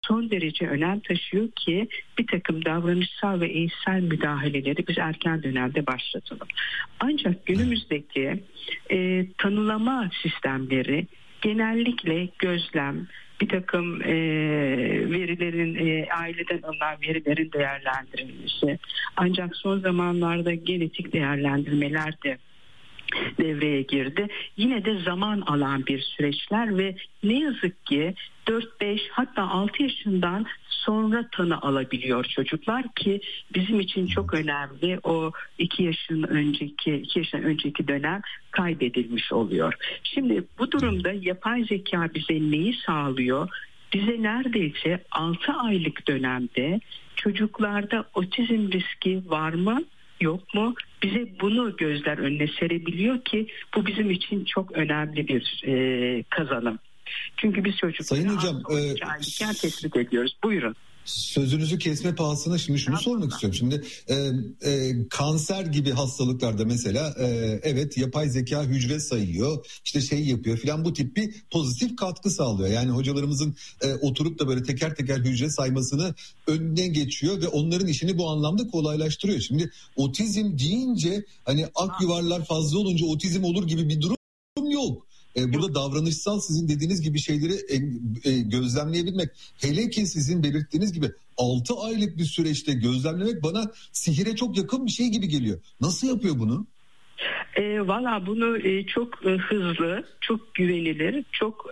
son derece önem taşıyor ki bir takım davranışsal ve eğitsel müdahaleleri biz erken dönemde başlatalım. Ancak günümüzdeki tanılama sistemleri genellikle gözlem, bir takım verilerin, aileden alınan verilerin değerlendirilmesi, ancak son zamanlarda genetik değerlendirmeler de devreye girdi. Yine de zaman alan bir süreçler ve ne yazık ki 4-5 hatta 6 yaşından sonra tanı alabiliyor çocuklar ki bizim için çok önemli. O 2 yaşın önceki dönem kaybedilmiş oluyor. Şimdi bu durumda yapay zeka bize neyi sağlıyor? Bize neredeyse 6 aylık dönemde çocuklarda otizm riski var mı, yok mu? Bize bunu gözler önüne serebiliyor ki bu bizim için çok önemli bir kazanım. Çünkü biz çocukları 12 aylıkken tespit ediyoruz. Buyurun. Sözünüzü kesme pahasına şimdi şunu sormak istiyorum. Şimdi kanser gibi hastalıklarda mesela evet yapay zeka hücre sayıyor, işte şey yapıyor filan, bu tip bir pozitif katkı sağlıyor. Yani hocalarımızın oturup da böyle teker teker hücre saymasını önüne geçiyor ve onların işini bu anlamda kolaylaştırıyor. Şimdi otizm deyince hani ak yuvarlar fazla olunca otizm olur gibi bir durum yok. Burada davranışsal sizin dediğiniz gibi şeyleri gözlemleyebilmek, hele ki sizin belirttiğiniz gibi 6 aylık bir süreçte gözlemlemek bana sihire çok yakın bir şey gibi geliyor. Nasıl yapıyor bunu? Valla bunu çok hızlı, çok güvenilir, çok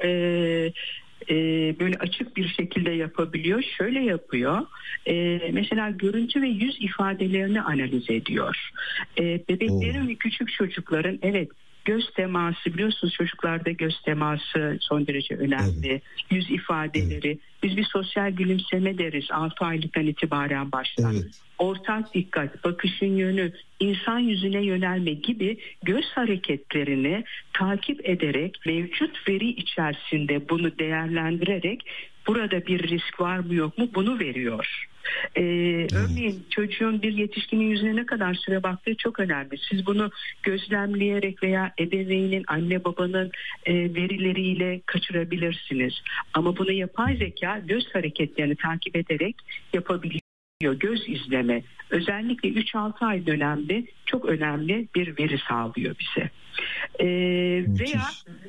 böyle açık bir şekilde yapabiliyor. Şöyle yapıyor. Mesela görüntü ve yüz ifadelerini analiz ediyor. Bebeklerin ve küçük çocukların göz teması, biliyorsunuz çocuklarda göz teması son derece önemli. Evet. Yüz ifadeleri. Evet. Biz bir sosyal gülümseme deriz 6 aylıktan itibaren başlar. Evet. Ortak dikkat, bakışın yönü, insan yüzüne yönelme gibi göz hareketlerini takip ederek mevcut veri içerisinde bunu değerlendirerek burada bir risk var mı yok mu bunu veriyor. Örneğin çocuğun bir yetişkinin yüzüne ne kadar süre baktığı çok önemli. Siz bunu gözlemleyerek veya ebeveynin, anne babanın verileriyle kaçırabilirsiniz. Ama bunu yapay zeka göz hareketlerini takip ederek yapabiliyor. Göz izleme özellikle 3-6 ay dönemde çok önemli bir veri sağlıyor bize. Veya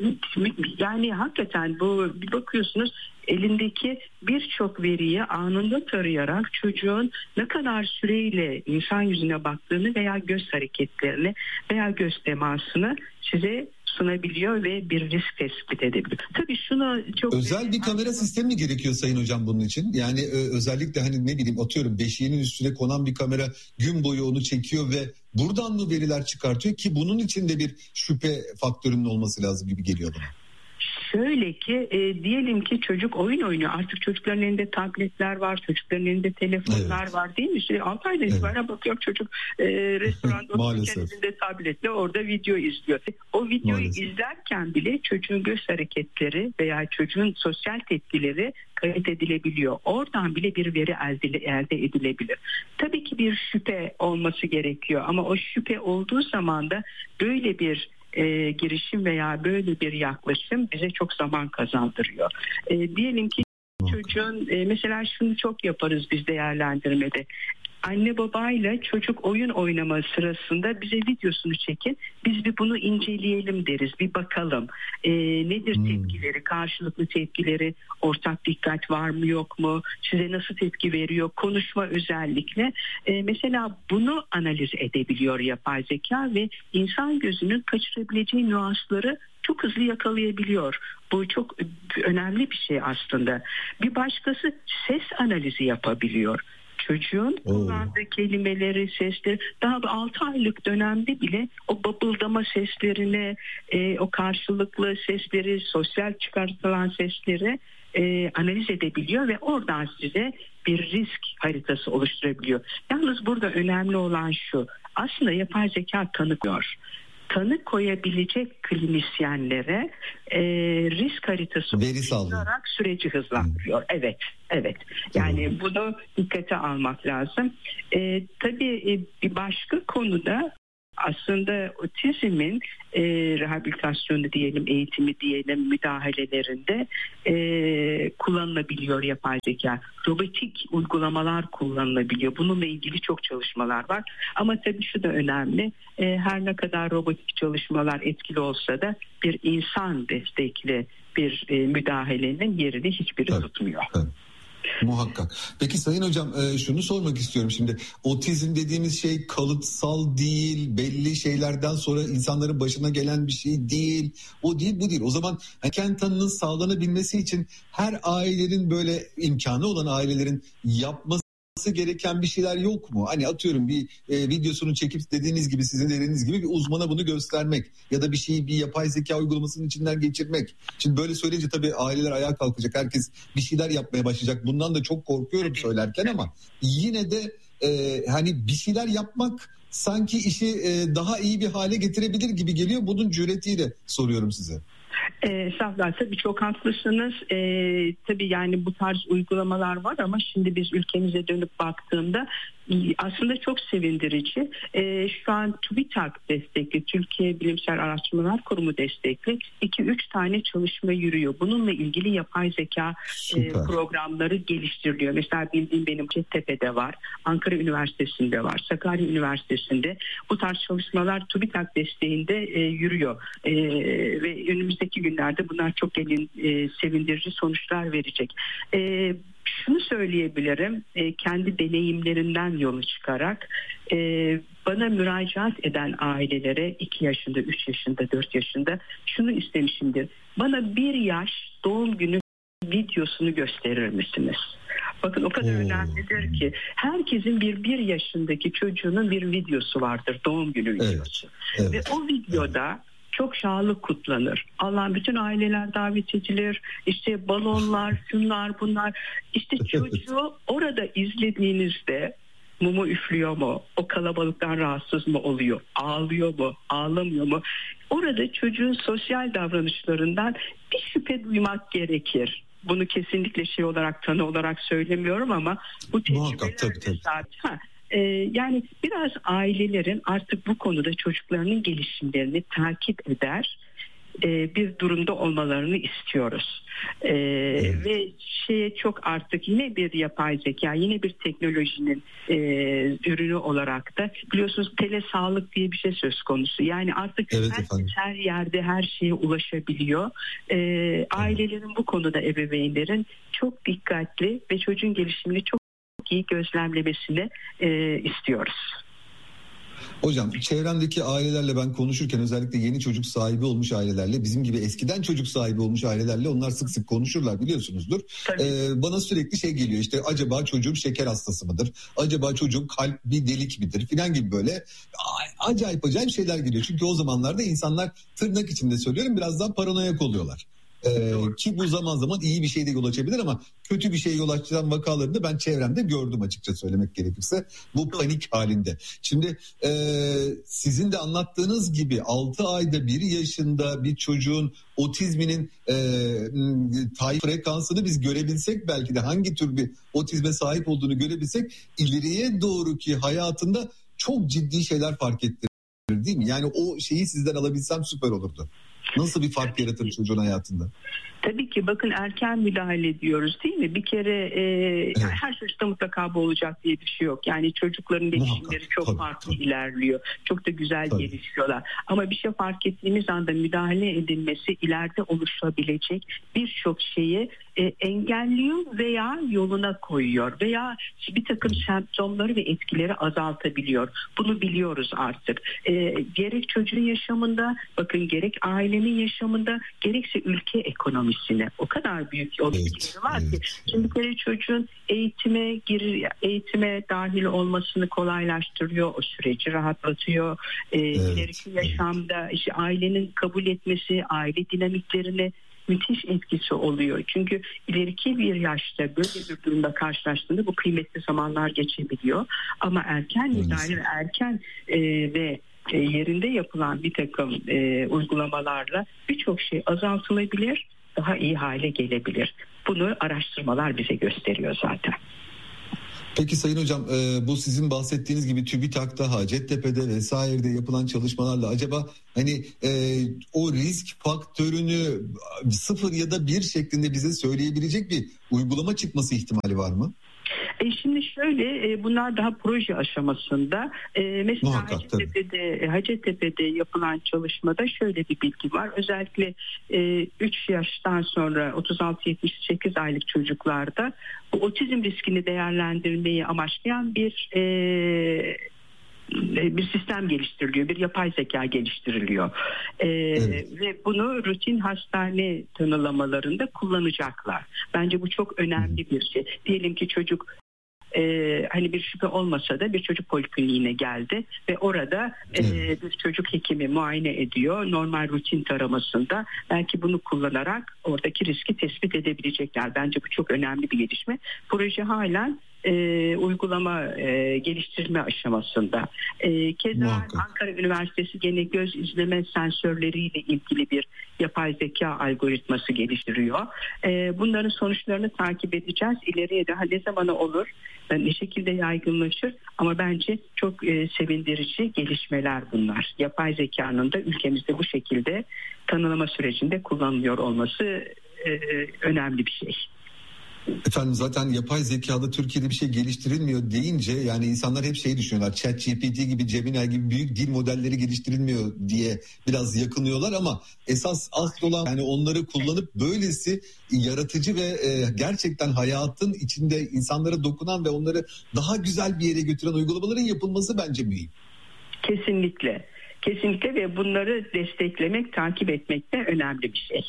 yani hakikaten bu bir bakıyorsunuz elindeki birçok veriyi anında tarayarak çocuğun ne kadar süreyle insan yüzüne baktığını veya göz hareketlerini veya göz temasını size sunabiliyor ve bir risk tespit edebiliyor. Tabii şunu çok... Özel bir kamera sistemi mi gerekiyor Sayın Hocam bunun için? Yani özellikle hani ne bileyim atıyorum beşiğinin üstüne konan bir kamera gün boyu onu çekiyor ve buradan mı veriler çıkartıyor ki bunun için de bir şüphe faktörünün olması lazım gibi geliyor bana. Şöyle ki diyelim ki çocuk oyun oynuyor. Artık çocukların elinde tabletler var, çocukların elinde telefonlar var değil mi? 6 aydan itibaren bakıyor çocuk restoranda otururken elinde tabletle orada video izliyor. O videoyu izlerken bile çocuğun göz hareketleri veya çocuğun sosyal tepkileri kayıt edilebiliyor. Oradan bile bir veri elde edilebilir. Tabii ki bir şüphe olması gerekiyor ama o şüphe olduğu zaman da böyle bir girişim veya böyle bir yaklaşım bize çok zaman kazandırıyor. Diyelim ki çocuğun mesela şunu çok yaparız biz değerlendirmede. Anne babayla çocuk oyun oynama sırasında bize videosunu çekin. Biz bir bunu inceleyelim deriz. Bir bakalım. Nedir tepkileri, karşılıklı tepkileri, ortak dikkat var mı yok mu? Size nasıl tepki veriyor? Konuşma özellikle. Mesela bunu analiz edebiliyor yapay zeka ve insan gözünün kaçırabileceği nüansları çok hızlı yakalayabiliyor. Bu çok önemli bir şey aslında. Bir başkası ses analizi yapabiliyor. Çocuğun kullandığı kelimeleri, sesleri daha 6 aylık dönemde bile o babıldama seslerini, o karşılıklı sesleri, sosyal çıkartılan sesleri analiz edebiliyor ve oradan size bir risk haritası oluşturabiliyor. Yalnız burada önemli olan şu, aslında yapay zeka tanıkıyor. Tanı koyabilecek klinisyenlere risk haritası oluşturarak süreci hızlandırıyor. Evet. Yani bunu dikkate almak lazım. Tabii bir başka konuda aslında otizmin rehabilitasyonu diyelim, eğitimi diyelim, müdahalelerinde kullanılabiliyor yapay zeka. Robotik uygulamalar kullanılabiliyor. Bununla ilgili çok çalışmalar var. Ama tabii şu da önemli. Her ne kadar robotik çalışmalar etkili olsa da bir insan destekli bir müdahalenin yerini hiçbiri tutmuyor. Evet. Muhakkak. Peki Sayın Hocam şunu sormak istiyorum şimdi. Otizm dediğimiz şey kalıtsal değil, belli şeylerden sonra insanların başına gelen bir şey değil. O değil, bu değil. O zaman erken tanının sağlanabilmesi için her ailenin, böyle imkanı olan ailelerin yapması gereken bir şeyler yok mu? Hani atıyorum bir videosunu çekip dediğiniz gibi, sizin dediğiniz gibi bir uzmana bunu göstermek ya da bir şeyi bir yapay zeka uygulamasının içinden geçirmek. Şimdi böyle söyleyince tabii aileler ayağa kalkacak. Herkes bir şeyler yapmaya başlayacak. Bundan da çok korkuyorum söylerken ama yine de hani bir şeyler yapmak sanki işi daha iyi bir hale getirebilir gibi geliyor. Bunun cüretiyle soruyorum size. Estağfurullah, tabii çok haklısınız. Tabii yani bu tarz uygulamalar var ama şimdi biz ülkemize dönüp baktığımda aslında çok sevindirici. Şu an TÜBİTAK destekli, Türkiye Bilimsel Araştırmalar Kurumu destekli 2-3 tane çalışma yürüyor. Bununla ilgili yapay zeka programları geliştiriliyor. Mesela bildiğim benim Cetepe'de var, Ankara Üniversitesi'nde var, Sakarya Üniversitesi'nde bu tarz çalışmalar TÜBİTAK desteğinde yürüyor. Ve önümüzdeki günlerde bunlar çok sevindirici sonuçlar verecek. Şunu söyleyebilirim, kendi deneyimlerinden yola çıkarak bana müracaat eden ailelere 2 yaşında, 3 yaşında, 4 yaşında şunu istemişimdir. Bana 1 yaş doğum günü videosunu gösterir misiniz? Bakın o kadar önemlidir ki herkesin bir yaşındaki çocuğunun bir videosu vardır, doğum günü videosu. Evet. Ve o videoda çok şahlı kutlanır. Allah'ın bütün aileler davet edilir. İşte balonlar, şunlar bunlar. İşte çocuğu orada izlediğinizde mumu üflüyor mu? O kalabalıktan rahatsız mı oluyor? Ağlıyor mu? Ağlamıyor mu? Orada çocuğun sosyal davranışlarından bir şüphe duymak gerekir. Bunu kesinlikle tanı olarak söylemiyorum ama bu tecrübeler yani biraz ailelerin artık bu konuda çocuklarının gelişimlerini takip eder bir durumda olmalarını istiyoruz. Ve çok artık yine bir yapay zeka, yine bir teknolojinin ürünü olarak da biliyorsunuz telesağlık diye bir şey söz konusu. Yani artık her yerde her şeye ulaşabiliyor. Ailelerin bu konuda, ebeveynlerin çok dikkatli ve çocuğun gelişimini çok iyi gözlemlemesini istiyoruz. Hocam çevremdeki ailelerle ben konuşurken, özellikle yeni çocuk sahibi olmuş ailelerle, bizim gibi eskiden çocuk sahibi olmuş ailelerle, onlar sık sık konuşurlar, biliyorsunuzdur. Bana sürekli geliyor, işte acaba çocuğum şeker hastası mıdır? Acaba çocuğum kalp bir delik midir? Filan gibi böyle acayip şeyler geliyor. Çünkü o zamanlarda insanlar, tırnak içinde söylüyorum, biraz daha paranoyak oluyorlar. Ki bu zaman zaman iyi bir şey de yol açabilir ama kötü bir şey yol açan vakalarını da ben çevremde gördüm, açıkça söylemek gerekirse, bu panik halinde. Şimdi sizin de anlattığınız gibi 6 ayda 1 yaşında bir çocuğun otizminin frekansını biz görebilsek, belki de hangi tür bir otizme sahip olduğunu görebilsek, ileriye doğruki hayatında çok ciddi şeyler fark ettirir, değil mi? Yani o şeyi sizden alabilsem süper olurdu. Nasıl bir fark yaratır çocuğun hayatında? Tabii ki bakın, erken müdahale ediyoruz değil mi? Bir kere her çocukta mutlaka bu olacak diye bir şey yok. Yani çocukların gelişimleri çok farklı ilerliyor. Çok da güzel gelişiyorlar. Ama bir şey fark ettiğimiz anda müdahale edilmesi ileride oluşabilecek birçok şeyi engelliyor veya yoluna koyuyor veya bir takım semptomları ve etkileri azaltabiliyor. Bunu biliyoruz artık. Gerek çocuğun yaşamında, bakın gerek ailenin yaşamında, gerekse ülke ekonomisine o kadar büyük etkileri var ki. Şimdi bir kere çocuğun eğitime dahil olmasını kolaylaştırıyor, o süreci rahatlatıyor. İleriki yaşamda ailenin kabul etmesi, aile dinamiklerini müthiş etkisi oluyor. Çünkü ileriki bir yaşta böyle bir durumda karşılaştığında bu kıymetli zamanlar geçebiliyor. Ama erken müdahale ve erken ve yerinde yapılan bir takım uygulamalarla birçok şey azaltılabilir, daha iyi hale gelebilir. Bunu araştırmalar bize gösteriyor zaten. Peki Sayın Hocam, bu sizin bahsettiğiniz gibi TÜBİTAK'ta, Hacettepe'de vesairede yapılan çalışmalarla acaba hani o risk faktörünü 0 ya da 1 şeklinde bize söyleyebilecek bir uygulama çıkması ihtimali var mı? Şimdi şöyle, bunlar daha proje aşamasında. Mesela Muhakkak, Hacettepe'de yapılan çalışmada şöyle bir bilgi var. Özellikle 3 yaştan sonra 36-78 aylık çocuklarda bu otizm riskini değerlendirmeyi amaçlayan bir sistem geliştiriliyor, bir yapay zeka geliştiriliyor. Evet. Ve bunu rutin hastane tanılamalarında kullanacaklar. Bence bu çok önemli bir şey. Diyelim ki çocuk hani bir şüphe olmasa da bir çocuk polikliniğine geldi ve orada bir çocuk hekimi muayene ediyor. Normal rutin taramasında belki bunu kullanarak oradaki riski tespit edebilecekler. Bence bu çok önemli bir gelişme. Proje halen uygulama geliştirme aşamasında. Keza Ankara Üniversitesi gene göz izleme sensörleriyle ilgili bir yapay zeka algoritması geliştiriyor. Bunların sonuçlarını takip edeceğiz. İleriye daha ne zamana olur, ne şekilde yaygınlaşır, ama bence çok sevindirici gelişmeler bunlar. Yapay zekanın da ülkemizde bu şekilde tanımlama sürecinde kullanılıyor olması önemli bir şey. Efendim zaten yapay zekada Türkiye'de bir şey geliştirilmiyor deyince yani insanlar hep şey düşünüyorlar. ChatGPT gibi, Gemini gibi büyük dil modelleri geliştirilmiyor diye biraz yakınıyorlar ama esas asıl olan yani onları kullanıp böylesi yaratıcı ve gerçekten hayatın içinde insanlara dokunan ve onları daha güzel bir yere götüren uygulamaların yapılması bence mühim. Kesinlikle. Kesinlikle ve bunları desteklemek, takip etmek de önemli bir şey.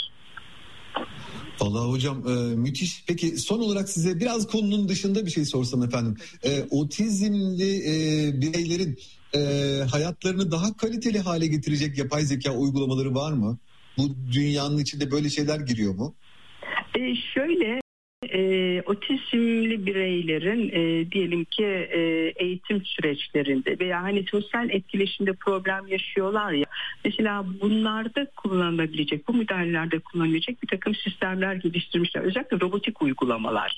Vallahi hocam müthiş. Peki son olarak size biraz konunun dışında bir şey sorsam efendim. Otizmli bireylerin hayatlarını daha kaliteli hale getirecek yapay zeka uygulamaları var mı? Bu dünyanın içinde böyle şeyler giriyor mu? Şöyle otizmli bireylerin diyelim ki eğitim süreçlerinde veya hani sosyal etkileşimde problem yaşıyorlar ya, mesela bunlarda kullanılabilecek, bu müdahalelerde kullanılabilecek bir takım sistemler geliştirmişler. Özellikle robotik uygulamalar.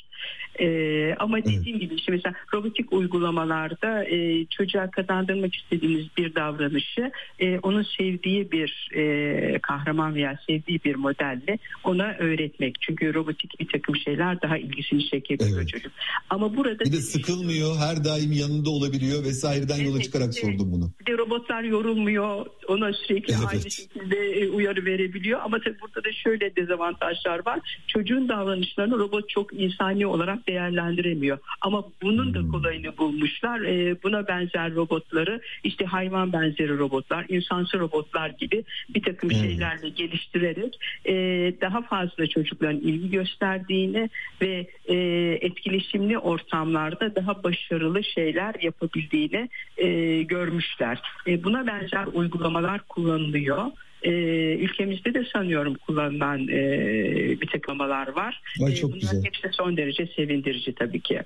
Ama dediğim gibi işte mesela robotik uygulamalarda çocuğa kazandırmak istediğiniz bir davranışı onun sevdiği bir kahraman veya sevdiği bir modelle ona öğretmek. Çünkü robotik bir takım şeyler daha ilgisini çekebiliyor çocuk. Ama burada bir de sıkılmıyor, her daim yanında olabiliyor vesaireden yola çıkarak sordum bunu. Bir de robotlar yorulmuyor, ona sürekli aynı şekilde uyarı verebiliyor. Ama tabii burada da şöyle dezavantajlar var. Çocuğun davranışlarını robot çok insani olarak değerlendiremiyor. Ama bunun da kolayını bulmuşlar. Buna benzer robotları, işte hayvan benzeri robotlar, insansı robotlar gibi bir takım şeylerle geliştirerek daha fazla çocukların ilgi gösterdiğini ve etkileşimli ortamlarda daha başarılı şeyler yapabildiğini görmüşler. Buna benzer uygulamalar kullanılıyor. Ülkemizde de sanıyorum kullanılan bir takım uygulamalar var. Bunlar hepsi son derece sevindirici tabii ki.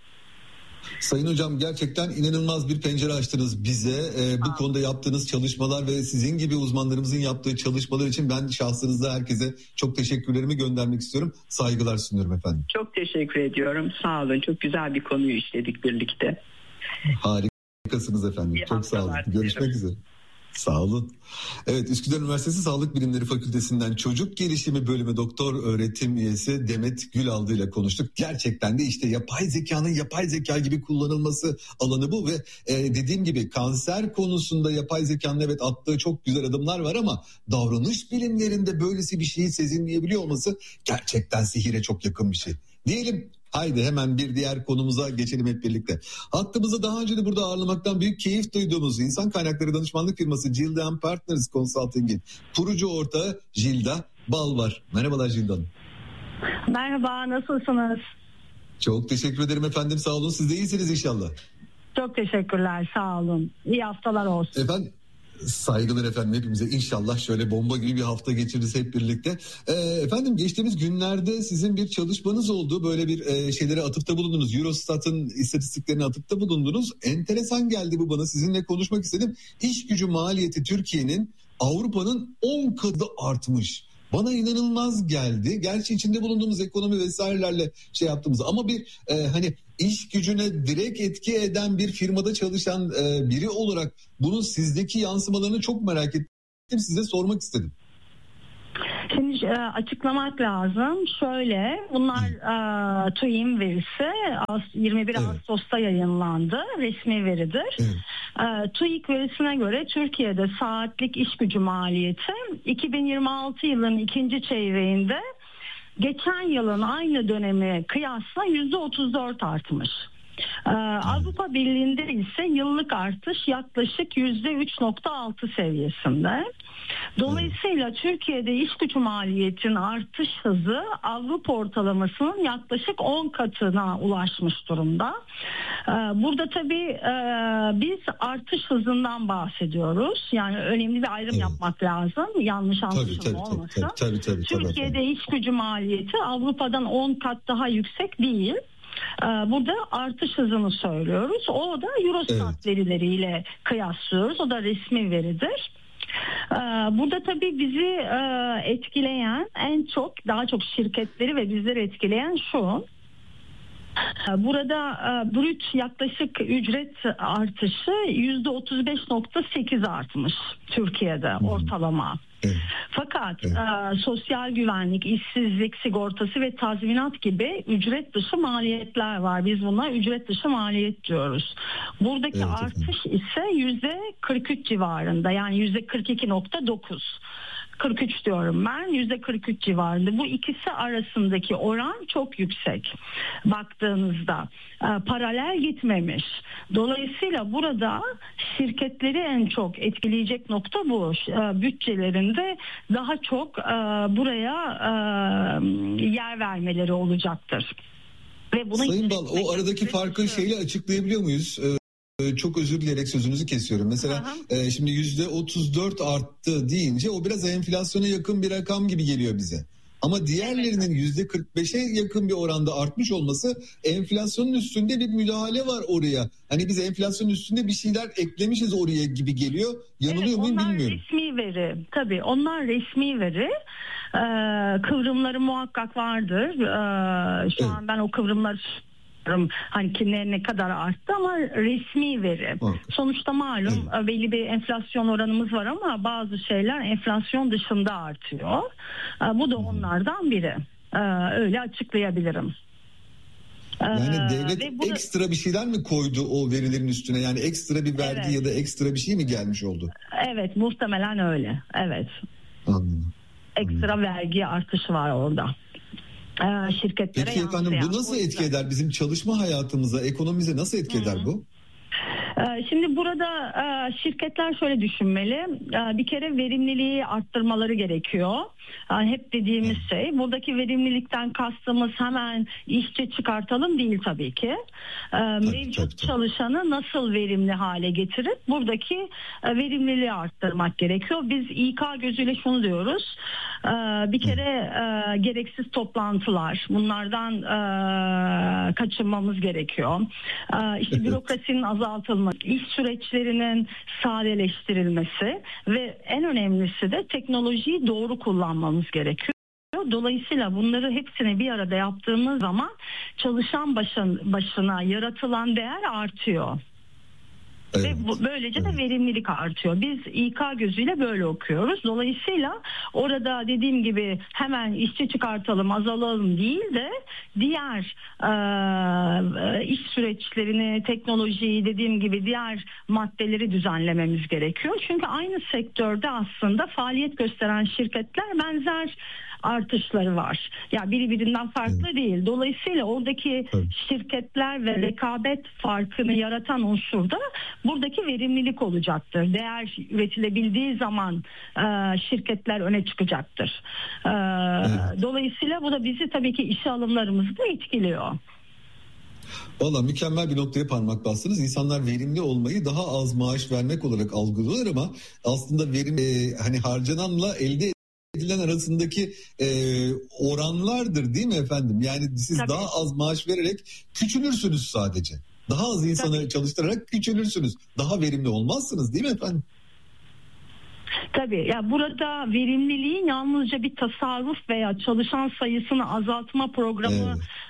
Sayın Hocam gerçekten inanılmaz bir pencere açtınız bize. Bu konuda yaptığınız çalışmalar ve sizin gibi uzmanlarımızın yaptığı çalışmalar için ben şahsınızda herkese çok teşekkürlerimi göndermek istiyorum. Saygılar sunuyorum efendim. Çok teşekkür ediyorum. Sağ olun. Çok güzel bir konuyu işledik birlikte. Harikasınız efendim. Çok sağ olun. Görüşmek üzere. Sağ olun. Evet, Üsküdar Üniversitesi Sağlık Bilimleri Fakültesinden Çocuk Gelişimi Bölümü Doktor Öğretim Üyesi Demet Gülaldı ile konuştuk. Gerçekten de işte yapay zekanın yapay zeka gibi kullanılması alanı bu ve dediğim gibi kanser konusunda yapay zekanın evet attığı çok güzel adımlar var ama davranış bilimlerinde böylesi bir şeyi sezinleyebiliyor olması gerçekten sihire çok yakın bir şey. Diyelim. Haydi hemen bir diğer konumuza geçelim hep birlikte. Hattımızda daha önce de burada ağırlamaktan büyük keyif duyduğumuz insan kaynakları danışmanlık firması Gilda Partners Consulting'in kurucu ortağı Gilda Bal var. Merhabalar Gilda Hanım. Merhaba, nasılsınız? Çok teşekkür ederim efendim, sağ olun. Siz de iyisiniz inşallah. Çok teşekkürler, sağ olun. İyi haftalar olsun. Efendim saygılar efendim hepimize, inşallah şöyle bomba gibi bir hafta geçiririz hep birlikte. Efendim geçtiğimiz günlerde sizin bir çalışmanız oldu. Böyle bir şeylere atıfta bulundunuz. Eurostat'ın istatistiklerine atıfta bulundunuz. Enteresan geldi bu bana, sizinle konuşmak istedim. İş gücü maliyeti Türkiye'nin Avrupa'nın 10 katı artmış. Bana inanılmaz geldi. Gerçi içinde bulunduğumuz ekonomi vesairelerle şey yaptığımız ama bir hani iş gücüne direkt etki eden bir firmada çalışan biri olarak bunun sizdeki yansımalarını çok merak ettim. Size sormak istedim. Şimdi açıklamak lazım. Şöyle, bunlar TÜİK'in verisi 21 Ağustos'ta yayınlandı. Resmi veridir. TÜİK verisine göre Türkiye'de saatlik iş gücü maliyeti 2026 yılının ikinci çeyreğinde geçen yılın aynı dönemi kıyasla %34 artmış. Avrupa Birliği'nde ise yıllık artış yaklaşık %3.6 seviyesinde. Dolayısıyla Türkiye'de iş gücü maliyetinin artış hızı Avrupa ortalamasının yaklaşık 10 katına ulaşmış durumda. Burada tabii biz artış hızından bahsediyoruz. Yani önemli bir ayrım yapmak lazım. Yanlış anlaşılma olmasın. Türkiye'de iş gücü maliyeti Avrupa'dan 10 kat daha yüksek değil. Burada artış hızını söylüyoruz. O da Eurostat verileriyle kıyaslıyoruz. O da resmi veridir. Burada tabii bizi etkileyen daha çok şirketleri ve bizleri etkileyen şu. Burada brüt yaklaşık ücret artışı %35.8 artmış Türkiye'de ortalama. Fakat sosyal güvenlik, işsizlik sigortası ve tazminat gibi ücret dışı maliyetler var. Biz buna ücret dışı maliyet diyoruz. Buradaki artış ise %43 civarında, yani %42.9. 43 diyorum ben, %43 civarında. Bu ikisi arasındaki oran çok yüksek baktığınızda. Paralel gitmemiş. Dolayısıyla burada şirketleri en çok etkileyecek nokta bu. Bütçelerinde daha çok buraya yer vermeleri olacaktır. Ve bunu Sayın Bal, o aradaki farkı şeyle açıklayabiliyor muyuz? Çok özür dileyerek sözünüzü kesiyorum. Mesela şimdi %34 arttı deyince o biraz enflasyona yakın bir rakam gibi geliyor bize. Ama diğerlerinin %45'e yakın bir oranda artmış olması, enflasyonun üstünde bir müdahale var oraya. Hani biz enflasyonun üstünde bir şeyler eklemişiz oraya gibi geliyor. Yanılıyor muyum bilmiyorum. Onlar resmi veri. Tabii onlar resmi veri. Kıvrımları muhakkak vardır. Şu an ben o kıvrımları hani kimler ne kadar arttı ama resmi veri. Sonuçta malum belli bir enflasyon oranımız var ama bazı şeyler enflasyon dışında artıyor. Bu da onlardan biri. Öyle açıklayabilirim. Yani devlet ekstra bir şeyler mi koydu o verilerin üstüne? Yani ekstra bir vergi ya da ekstra bir şey mi gelmiş oldu? Evet, muhtemelen öyle. Evet. Anladım. Ekstra vergi artışı var orada. Şirketlere Peki efendim, bu nasıl etki eder? Bizim çalışma hayatımıza, ekonomimize nasıl etki eder bu? Şimdi burada şirketler şöyle düşünmeli. Bir kere verimliliği arttırmaları gerekiyor. Yani hep dediğimiz şey. Buradaki verimlilikten kastımız hemen işçi çıkartalım değil tabii ki. Mevcut çalışanı nasıl verimli hale getirip buradaki verimliliği arttırmak gerekiyor. Biz İK gözüyle şunu diyoruz. Bir kere gereksiz toplantılar, bunlardan kaçınmamız gerekiyor. İşte bürokrasinin azaltılması, iş süreçlerinin sadeleştirilmesi ve en önemlisi de teknolojiyi doğru kullanmamız gerekiyor. Dolayısıyla bunları hepsini bir arada yaptığımız zaman çalışan başına yaratılan değer artıyor. Ve böylece de verimlilik artıyor. Biz İK gözüyle böyle okuyoruz. Dolayısıyla orada dediğim gibi hemen işçi çıkartalım, azalalım değil de diğer iş süreçlerini, teknolojiyi, dediğim gibi diğer maddeleri düzenlememiz gerekiyor. Çünkü aynı sektörde aslında faaliyet gösteren şirketler benzer artışları var. Ya biri birinden farklı değil. Dolayısıyla oradaki şirketler ve rekabet farkını yaratan unsur da buradaki verimlilik olacaktır. Değer üretilebildiği zaman şirketler öne çıkacaktır. Dolayısıyla bu da bizi tabii ki işe alımlarımızı da etkiliyor. Valla mükemmel bir noktaya parmak bastınız. İnsanlar verimli olmayı daha az maaş vermek olarak algılıyorlar ama aslında verim hani harcananla elde edilen arasındaki oranlardır değil mi efendim? Yani siz daha az maaş vererek küçülürsünüz sadece. Daha az insanı çalıştırarak küçülürsünüz. Daha verimli olmazsınız değil mi efendim? Tabii ya, burada verimliliğin yalnızca bir tasarruf veya çalışan sayısını azaltma programı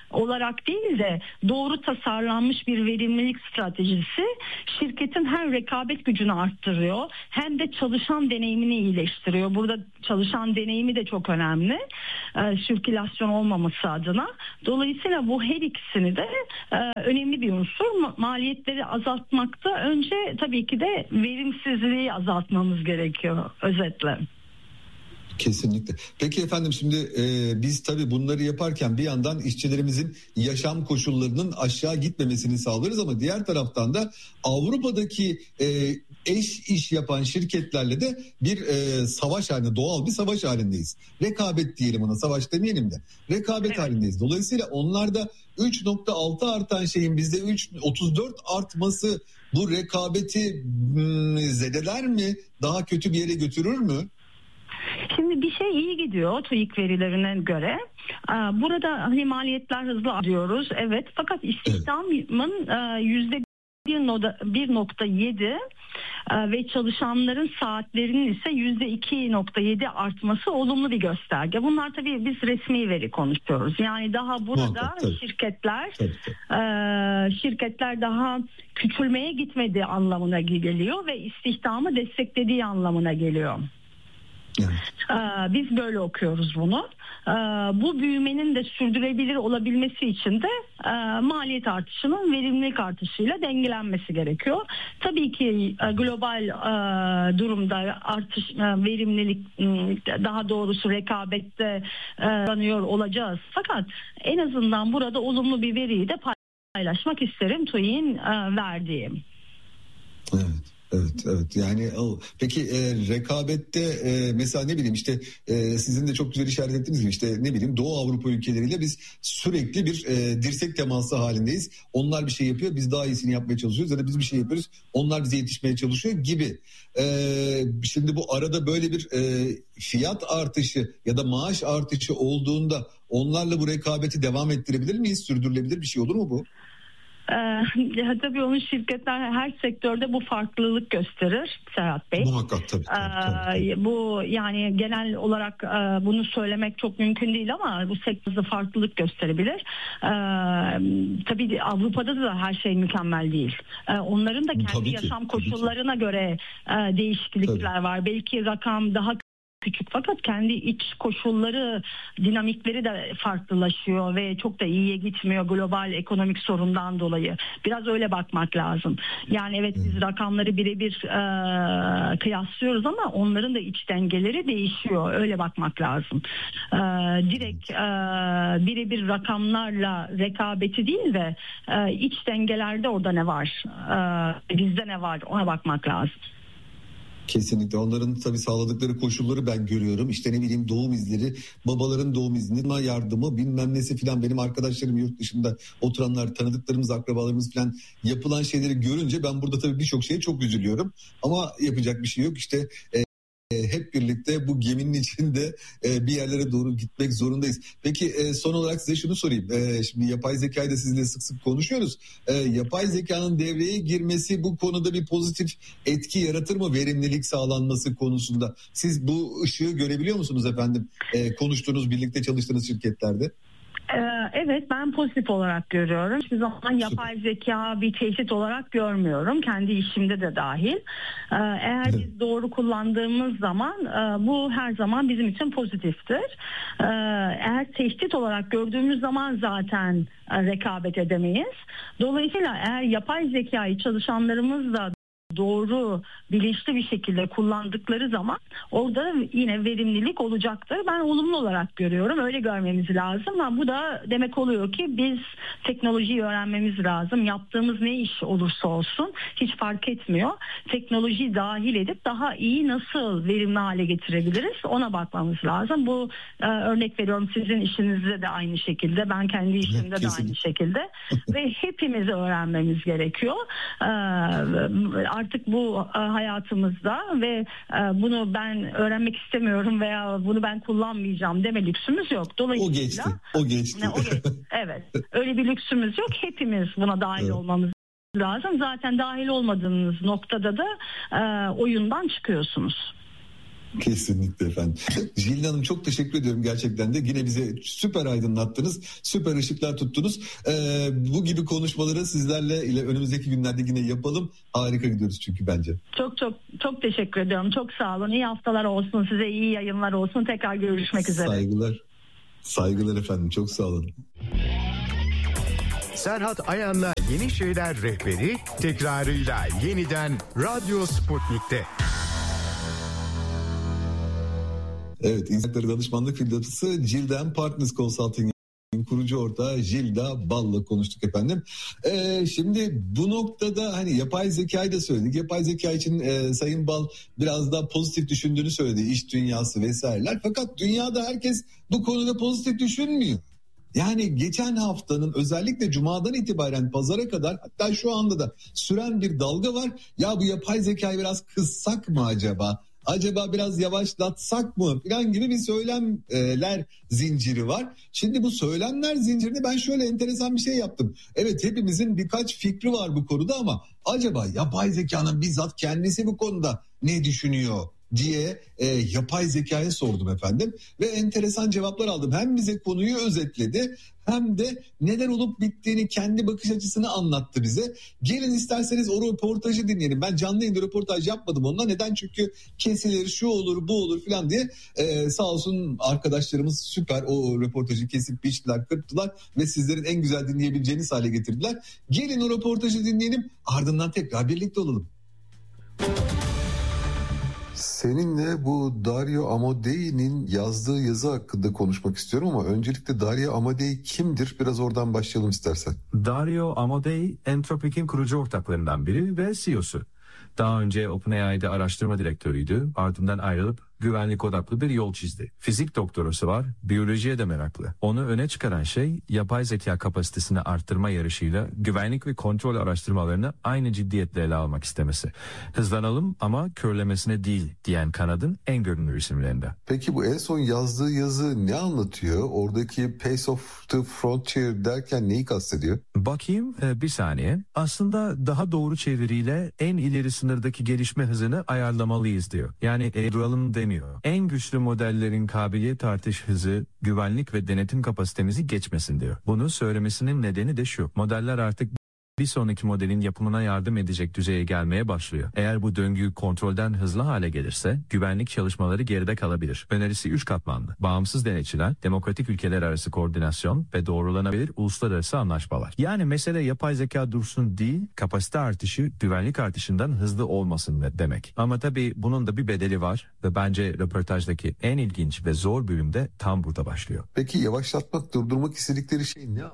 olarak değil de doğru tasarlanmış bir verimlilik stratejisi şirketin hem rekabet gücünü arttırıyor hem de çalışan deneyimini iyileştiriyor. Burada çalışan deneyimi de çok önemli. Sirkülasyon olmaması adına. Dolayısıyla bu her ikisini de önemli bir unsur. Maliyetleri azaltmakta önce tabii ki de verimsizliği azaltmamız gerekiyor özetle. Kesinlikle. Peki efendim, şimdi biz tabii bunları yaparken bir yandan işçilerimizin yaşam koşullarının aşağı gitmemesini sağlarız ama diğer taraftan da Avrupa'daki eş iş yapan şirketlerle de bir savaş halinde, doğal bir savaş halindeyiz. Rekabet diyelim ona, savaş demeyelim de. Rekabet halindeyiz. Dolayısıyla onlarda 3.6 artan şeyin bizde 3.34 artması bu rekabeti zedeler mi? Daha kötü bir yere götürür mü? Şimdi bir şey iyi gidiyor TÜİK verilerine göre. Burada hani maliyetler hızlı artıyoruz. Evet, fakat istihdamın %1.7 ve çalışanların saatlerinin ise %2.7 artması olumlu bir gösterge. Bunlar tabii biz resmi veri konuşuyoruz. Yani daha burada şirketler daha küçülmeye gitmediği anlamına geliyor ve istihdamı desteklediği anlamına geliyor. Evet. Biz böyle okuyoruz bunu. Bu büyümenin de sürdürülebilir olabilmesi için de maliyet artışının verimlilik artışıyla dengelenmesi gerekiyor. Tabii ki global durumda artış, verimlilik, daha doğrusu rekabette kazanıyor olacağız. Fakat en azından burada olumlu bir veriyi de paylaşmak isterim TÜİK'in verdiği. Evet. Evet yani peki rekabette mesela ne bileyim işte sizin de çok güzel işaret ettiğiniz gibi işte ne bileyim Doğu Avrupa ülkeleriyle biz sürekli bir dirsek teması halindeyiz. Onlar bir şey yapıyor, biz daha iyisini yapmaya çalışıyoruz ya da biz bir şey yapıyoruz, onlar bize yetişmeye çalışıyor gibi. Şimdi bu arada böyle bir fiyat artışı ya da maaş artışı olduğunda onlarla bu rekabeti devam ettirebilir miyiz? Sürdürülebilir bir şey olur mu bu? Tabii onun şirketler her sektörde bu farklılık gösterir Serhat Bey. Muhakkak tabii. Bu yani genel olarak bunu söylemek çok mümkün değil ama bu sektörde farklılık gösterebilir. Tabii Avrupa'da da her şey mükemmel değil. Onların da kendi yaşam koşullarına göre değişiklikler var. Belki rakam daha küçük fakat kendi iç koşulları, dinamikleri de farklılaşıyor ve çok da iyiye gitmiyor global ekonomik sorundan dolayı. Biraz öyle bakmak lazım. Yani evet biz rakamları birebir kıyaslıyoruz ama onların da iç dengeleri değişiyor. Öyle bakmak lazım. Direkt birebir rakamlarla rekabeti değil de iç dengelerde orada ne var? Bizde ne var? Ona bakmak lazım. Kesinlikle onların tabii sağladıkları koşulları ben görüyorum. İşte ne bileyim doğum izleri, babaların doğum izni, yardımı bilmem nesi filan, benim arkadaşlarım yurt dışında oturanlar, tanıdıklarımız, akrabalarımız filan yapılan şeyleri görünce ben burada tabii birçok şeye çok üzülüyorum. Ama yapacak bir şey yok işte. Hep birlikte bu geminin içinde bir yerlere doğru gitmek zorundayız. Peki son olarak size şunu sorayım. Şimdi yapay zekayı da sizinle sık sık konuşuyoruz. Yapay zekanın devreye girmesi bu konuda bir pozitif etki yaratır mı verimlilik sağlanması konusunda? Siz bu ışığı görebiliyor musunuz efendim? Konuştuğunuz, birlikte çalıştığınız şirketlerde. Evet, ben pozitif olarak görüyorum. Hiçbir zaman yapay zeka bir tehdit olarak görmüyorum. Kendi işimde de dahil. Eğer biz doğru kullandığımız zaman bu her zaman bizim için pozitiftir. Eğer tehdit olarak gördüğümüz zaman zaten rekabet edemeyiz. Dolayısıyla eğer yapay zekayı çalışanlarımızla doğru, bilinçli bir şekilde kullandıkları zaman orada yine verimlilik olacaktır. Ben olumlu olarak görüyorum. Öyle görmemiz lazım. Ama bu da demek oluyor ki biz teknolojiyi öğrenmemiz lazım. Yaptığımız ne iş olursa olsun hiç fark etmiyor. Teknolojiyi dahil edip daha iyi nasıl verimli hale getirebiliriz? Ona bakmamız lazım. Bu örnek veriyorum, sizin işinizde de aynı şekilde. Ben kendi işimde de aynı şekilde. Ve hepimiz öğrenmemiz gerekiyor. Artık bu hayatımızda ve bunu ben öğrenmek istemiyorum veya bunu ben kullanmayacağım deme lüksümüz yok. Dolayısıyla o geçti. Evet. Öyle bir lüksümüz yok. Hepimiz buna dahil olmamız lazım. Zaten dahil olmadığınız noktada da oyundan çıkıyorsunuz. Kesinlikle efendim. Jilin Hanım çok teşekkür ediyorum gerçekten de. Yine bize süper aydınlattınız. Süper ışıklar tuttunuz. Bu gibi konuşmaları sizlerle önümüzdeki günlerde yine yapalım. Harika gidiyoruz çünkü bence. Çok teşekkür ediyorum. Çok sağ olun. İyi haftalar olsun. Size iyi yayınlar olsun. Tekrar görüşmek üzere. Saygılar efendim. Çok sağ olun. Serhat Ayan'la Yeni Şeyler Rehberi tekrarıyla yeniden Radyo Sputnik'te. Evet, İnsanları Danışmanlık Firması Jilden Partners Consulting'in kurucu ortağı Jilda Ball'la konuştuk efendim. Şimdi bu noktada hani yapay zekayı da söyledik. Yapay zeka için Sayın Ball biraz daha pozitif düşündüğünü söyledi. İş dünyası vesaireler. Fakat dünyada herkes bu konuda pozitif düşünmüyor. Yani geçen haftanın özellikle Cuma'dan itibaren pazara kadar hatta şu anda da süren bir dalga var. Ya bu yapay zekayı biraz kıssak mı acaba? Acaba biraz yavaşlatsak mı falan gibi bir söylemler zinciri var. Şimdi bu söylemler zincirini ben şöyle enteresan bir şey yaptım. Evet, hepimizin birkaç fikri var bu konuda ama acaba yapay zekanın bizzat kendisi bu konuda ne düşünüyor diye yapay zekaya sordum efendim. Ve enteresan cevaplar aldım. Hem bize konuyu özetledi hem de neler olup bittiğini, kendi bakış açısını anlattı bize. Gelin isterseniz o röportajı dinleyelim. Ben canlı yayında röportaj yapmadım onunla. Neden? Çünkü kesilir, şu olur, bu olur falan diye sağ olsun arkadaşlarımız süper o röportajı kesip biçtiler, kırptılar ve sizlerin en güzel dinleyebileceğiniz hale getirdiler. Gelin o röportajı dinleyelim, ardından tekrar birlikte olalım. Seninle bu Dario Amodei'nin yazdığı yazı hakkında konuşmak istiyorum ama öncelikle Dario Amodei kimdir? Biraz oradan başlayalım istersen. Dario Amodei, Anthropic'in kurucu ortaklarından biri ve CEO'su. Daha önce OpenAI'de araştırma direktörüydü. Ardından ayrılıp güvenlik odaklı bir yol çizdi. Fizik doktorası var, biyolojiye de meraklı. Onu öne çıkaran şey yapay zeka kapasitesini arttırma yarışıyla güvenlik ve kontrol araştırmalarını aynı ciddiyetle ele almak istemesi. Hızlanalım ama körlemesine değil diyen kanadın en görünür isimlerinden. Peki bu en son yazdığı yazı ne anlatıyor? Oradaki Pace of the Frontier derken neyi kastediyor? Bakayım bir saniye. Aslında daha doğru çeviriyle en ileri sınırdaki gelişme hızını ayarlamalıyız diyor. Yani duralım demiyor. En güçlü modellerin kabiliyet artış hızı, güvenlik ve denetim kapasitemizi geçmesin diyor. Bunu söylemesinin nedeni de şu: modeller artık bir sonraki modelin yapımına yardım edecek düzeye gelmeye başlıyor. Eğer bu döngü kontrolden hızlı hale gelirse güvenlik çalışmaları geride kalabilir. Önerisi 3 katmanlı: bağımsız denetçiler, demokratik ülkeler arası koordinasyon ve doğrulanabilir uluslararası anlaşmalar. Yani mesele yapay zeka dursun değil, kapasite artışı güvenlik artışından hızlı olmasın demek. Ama tabii bunun da bir bedeli var ve bence röportajdaki en ilginç ve zor bölümde tam burada başlıyor. Peki yavaşlatmak, durdurmak istedikleri şey ne?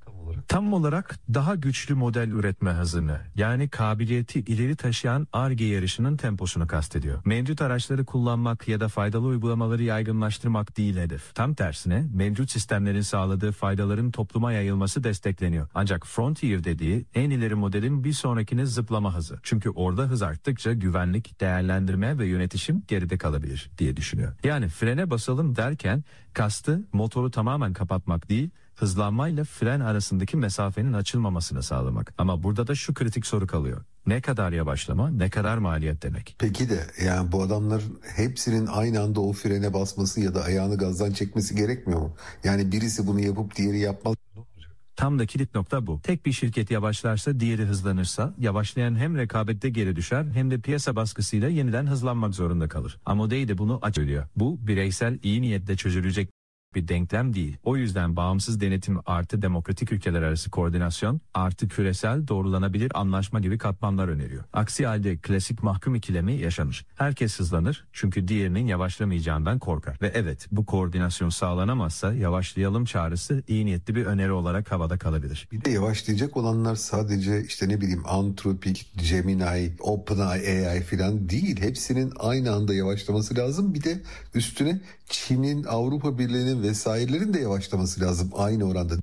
Tam olarak daha güçlü model üretme hızını, yani kabiliyeti ileri taşıyan Ar-Ge yarışının temposunu kastediyor. Mevcut araçları kullanmak ya da faydalı uygulamaları yaygınlaştırmak değil hedef. Tam tersine mevcut sistemlerin sağladığı faydaların topluma yayılması destekleniyor. Ancak Frontier dediği en ileri modelin bir sonrakine zıplama hızı. Çünkü orada hız arttıkça güvenlik, değerlendirme ve yönetişim geride kalabilir diye düşünüyor. Yani frene basalım derken kastı motoru tamamen kapatmak değil, hızlanmayla fren arasındaki mesafenin açılmamasını sağlamak. Ama burada da şu kritik soru kalıyor: ne kadar yavaşlama, ne kadar maliyet demek? Peki de yani bu adamlar hepsinin aynı anda o frene basması ya da ayağını gazdan çekmesi gerekmiyor mu? Yani birisi bunu yapıp diğeri yapmaz. Tam da kilit nokta bu. Tek bir şirket yavaşlarsa, diğeri hızlanırsa, yavaşlayan hem rekabette geri düşer hem de piyasa baskısıyla yeniden hızlanmak zorunda kalır. Amodei de bunu açıklıyor. Bu bireysel iyi niyetle çözülecek bir denklem değil. O yüzden bağımsız denetim artı demokratik ülkeler arası koordinasyon artı küresel doğrulanabilir anlaşma gibi katmanlar öneriyor. Aksi halde klasik mahkum ikilemi yaşanır. Herkes hızlanır çünkü diğerinin yavaşlamayacağından korkar. Ve evet, bu koordinasyon sağlanamazsa yavaşlayalım çağrısı iyi niyetli bir öneri olarak havada kalabilir. Bir de yavaşlayacak olanlar sadece işte ne bileyim Anthropic, Gemini, OpenAI falan değil. Hepsinin aynı anda yavaşlaması lazım. Bir de üstüne Çin'in, Avrupa Birliği'nin vesairelerin de yavaşlaması lazım aynı oranda.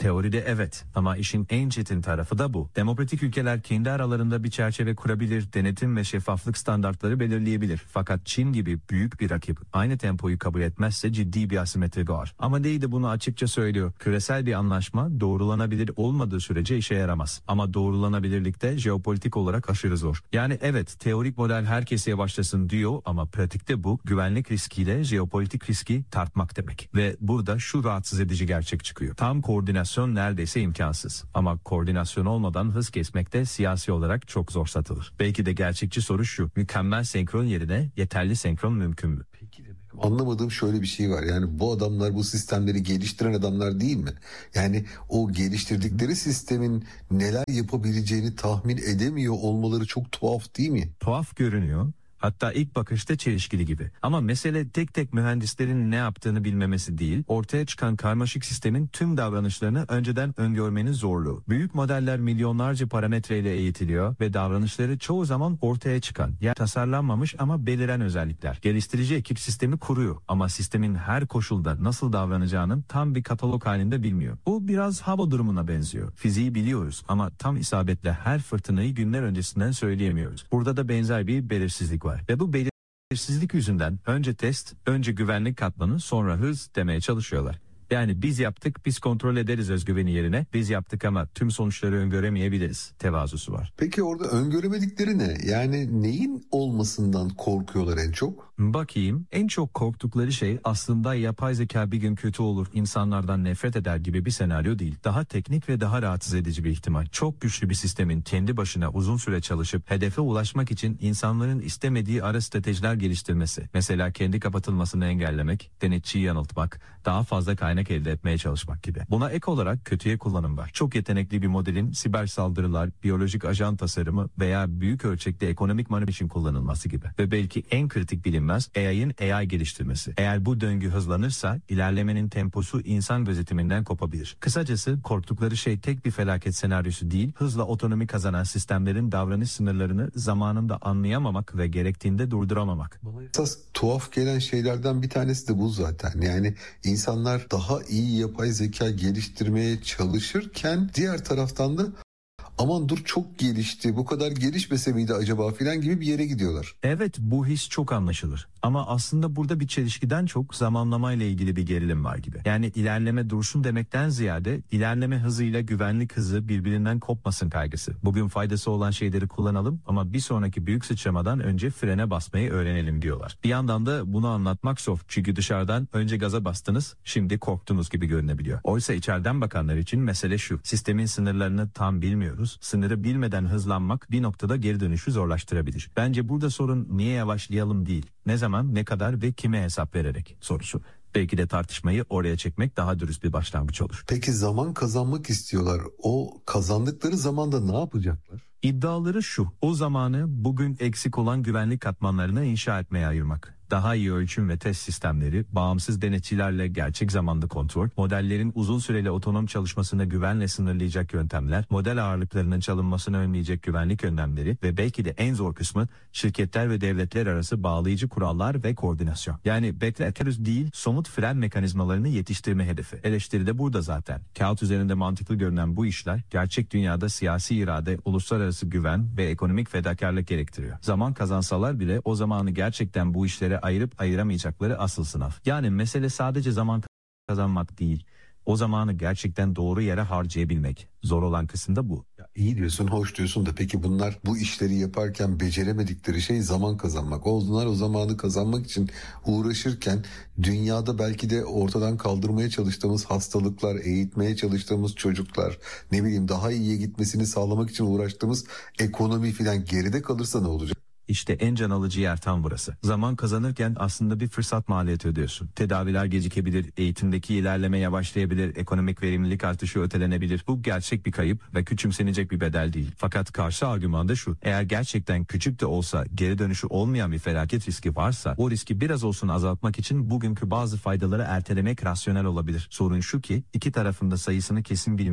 Teoride evet ama işin en çetin tarafı da bu. Demokratik ülkeler kendi aralarında bir çerçeve kurabilir, denetim ve şeffaflık standartları belirleyebilir. Fakat Çin gibi büyük bir rakip aynı tempoyu kabul etmezse ciddi bir asimetri doğar. Ama Day de bunu açıkça söylüyor. Küresel bir anlaşma doğrulanabilir olmadığı sürece işe yaramaz. Ama doğrulanabilirlikte jeopolitik olarak aşırı zor. Yani evet, teorik model herkese yavaşlasın diyor ama pratikte bu güvenlik riskiyle jeopolitik riski tartmak demek. Ve burada şu rahatsız edici gerçek çıkıyor. Tam koordinasyon neredeyse imkansız. Ama koordinasyon olmadan hız kesmek de siyasi olarak çok zor satılır. Belki de gerçekçi soru şu: mükemmel senkron yerine yeterli senkron mümkün mü? Anlamadığım şöyle bir şey var. Yani bu adamlar bu sistemleri geliştiren adamlar değil mi? Yani o geliştirdikleri sistemin neler yapabileceğini tahmin edemiyor olmaları çok tuhaf değil mi? Tuhaf görünüyor. Hatta ilk bakışta çelişkili gibi. Ama mesele tek tek mühendislerin ne yaptığını bilmemesi değil, ortaya çıkan karmaşık sistemin tüm davranışlarını önceden öngörmenin zorluğu. Büyük modeller milyonlarca parametreyle eğitiliyor ve davranışları çoğu zaman ortaya çıkan, yani tasarlanmamış ama beliren özellikler. Geliştirici ekip sistemi kuruyor ama sistemin her koşulda nasıl davranacağının tam bir katalog halinde bilmiyor. Bu biraz hava durumuna benziyor. Fiziği biliyoruz ama tam isabetle her fırtınayı günler öncesinden söyleyemiyoruz. Burada da benzer bir belirsizlik var. Ve bu belirsizlik yüzünden önce test, önce güvenlik katmanı, sonra hız demeye çalışıyorlar. Yani biz yaptık, biz kontrol ederiz özgüveni yerine biz yaptık ama tüm sonuçları öngöremeyebiliriz tevazusu var. Peki orada öngöremedikleri ne? Yani neyin olmasından korkuyorlar en çok? Bakayım, en çok korktukları şey aslında yapay zeka bir gün kötü olur, insanlardan nefret eder gibi bir senaryo değil. Daha teknik ve daha rahatsız edici bir ihtimal. Çok güçlü bir sistemin kendi başına uzun süre çalışıp hedefe ulaşmak için insanların istemediği ara stratejiler geliştirmesi. Mesela kendi kapatılmasını engellemek, denetçiyi yanıltmak, daha fazla kaynak elde etmeye çalışmak gibi. Buna ek olarak kötüye kullanım var. Çok yetenekli bir modelin siber saldırılar, biyolojik ajan tasarımı veya büyük ölçekte ekonomik manipülasyon için kullanılması gibi. Ve belki en kritik bilinmez AI'ın AI geliştirmesi. Eğer bu döngü hızlanırsa ilerlemenin temposu insan gözetiminden kopabilir. Kısacası korktukları şey tek bir felaket senaryosu değil, hızla otonomi kazanan sistemlerin davranış sınırlarını zamanında anlayamamak ve gerektiğinde durduramamak. Esas tuhaf gelen şeylerden bir tanesi de bu zaten. Yani insanlar daha iyi yapay zeka geliştirmeye çalışırken diğer taraftan da aman dur çok gelişti, bu kadar gelişmese miydi acaba filan gibi bir yere gidiyorlar. Evet, bu his çok anlaşılır. Ama aslında burada bir çelişkiden çok zamanlamayla ilgili bir gerilim var gibi. Yani ilerleme dursun demekten ziyade ilerleme hızıyla güvenlik hızı birbirinden kopmasın kaygısı. Bugün faydası olan şeyleri kullanalım ama bir sonraki büyük sıçramadan önce frene basmayı öğrenelim diyorlar. Bir yandan da bunu anlatmak zor. Çünkü dışarıdan önce gaza bastınız, şimdi korktunuz gibi görünebiliyor. Oysa içeriden bakanlar için mesele şu: sistemin sınırlarını tam bilmiyoruz. Sınırı bilmeden hızlanmak bir noktada geri dönüşü zorlaştırabilir. Bence burada sorun niye yavaşlayalım değil, ne zaman, ne kadar ve kime hesap vererek sorusu. Belki de tartışmayı oraya çekmek daha dürüst bir başlangıç olur. Peki zaman kazanmak istiyorlar. O kazandıkları zamanda ne yapacaklar? İddiaları şu: o zamanı bugün eksik olan güvenlik katmanlarını inşa etmeye ayırmak. Daha iyi ölçüm ve test sistemleri, bağımsız denetçilerle gerçek zamanlı kontrol, modellerin uzun süreli otonom çalışmasını güvenle sınırlayacak yöntemler, model ağırlıklarının çalınmasını önleyecek güvenlik önlemleri ve belki de en zor kısmı şirketler ve devletler arası bağlayıcı kurallar ve koordinasyon. Yani beklentileriz değil, somut fren mekanizmalarını yetiştirme hedefi. Eleştiri de burada zaten. Kağıt üzerinde mantıklı görünen bu işler gerçek dünyada siyasi irade, uluslararası güven ve ekonomik fedakarlık gerektiriyor. Zaman kazansalar bile o zamanı gerçekten bu işlere ayırıp ayıramayacakları asıl sınav. Yani mesele sadece zaman kazanmak değil, o zamanı gerçekten doğru yere harcayabilmek. Zor olan kısım da bu. Ya iyi diyorsun, hoş diyorsun da peki bunlar bu işleri yaparken beceremedikleri şey zaman kazanmak. Onlar o zamanı kazanmak için uğraşırken dünyada belki de ortadan kaldırmaya çalıştığımız hastalıklar, eğitmeye çalıştığımız çocuklar, ne bileyim daha iyiye gitmesini sağlamak için uğraştığımız ekonomi filan geride kalırsa ne olacak? İşte en can alıcı yer tam burası. Zaman kazanırken aslında bir fırsat maliyeti ödüyorsun. Tedaviler gecikebilir, eğitimdeki ilerleme yavaşlayabilir, ekonomik verimlilik artışı ötelenebilir. Bu gerçek bir kayıp ve küçümsenecek bir bedel değil. Fakat karşı argüman da şu: eğer gerçekten küçük de olsa geri dönüşü olmayan bir felaket riski varsa, o riski biraz olsun azaltmak için bugünkü bazı faydaları ertelemek rasyonel olabilir. Sorun şu ki iki tarafın da sayısını kesin bilmiyoruz.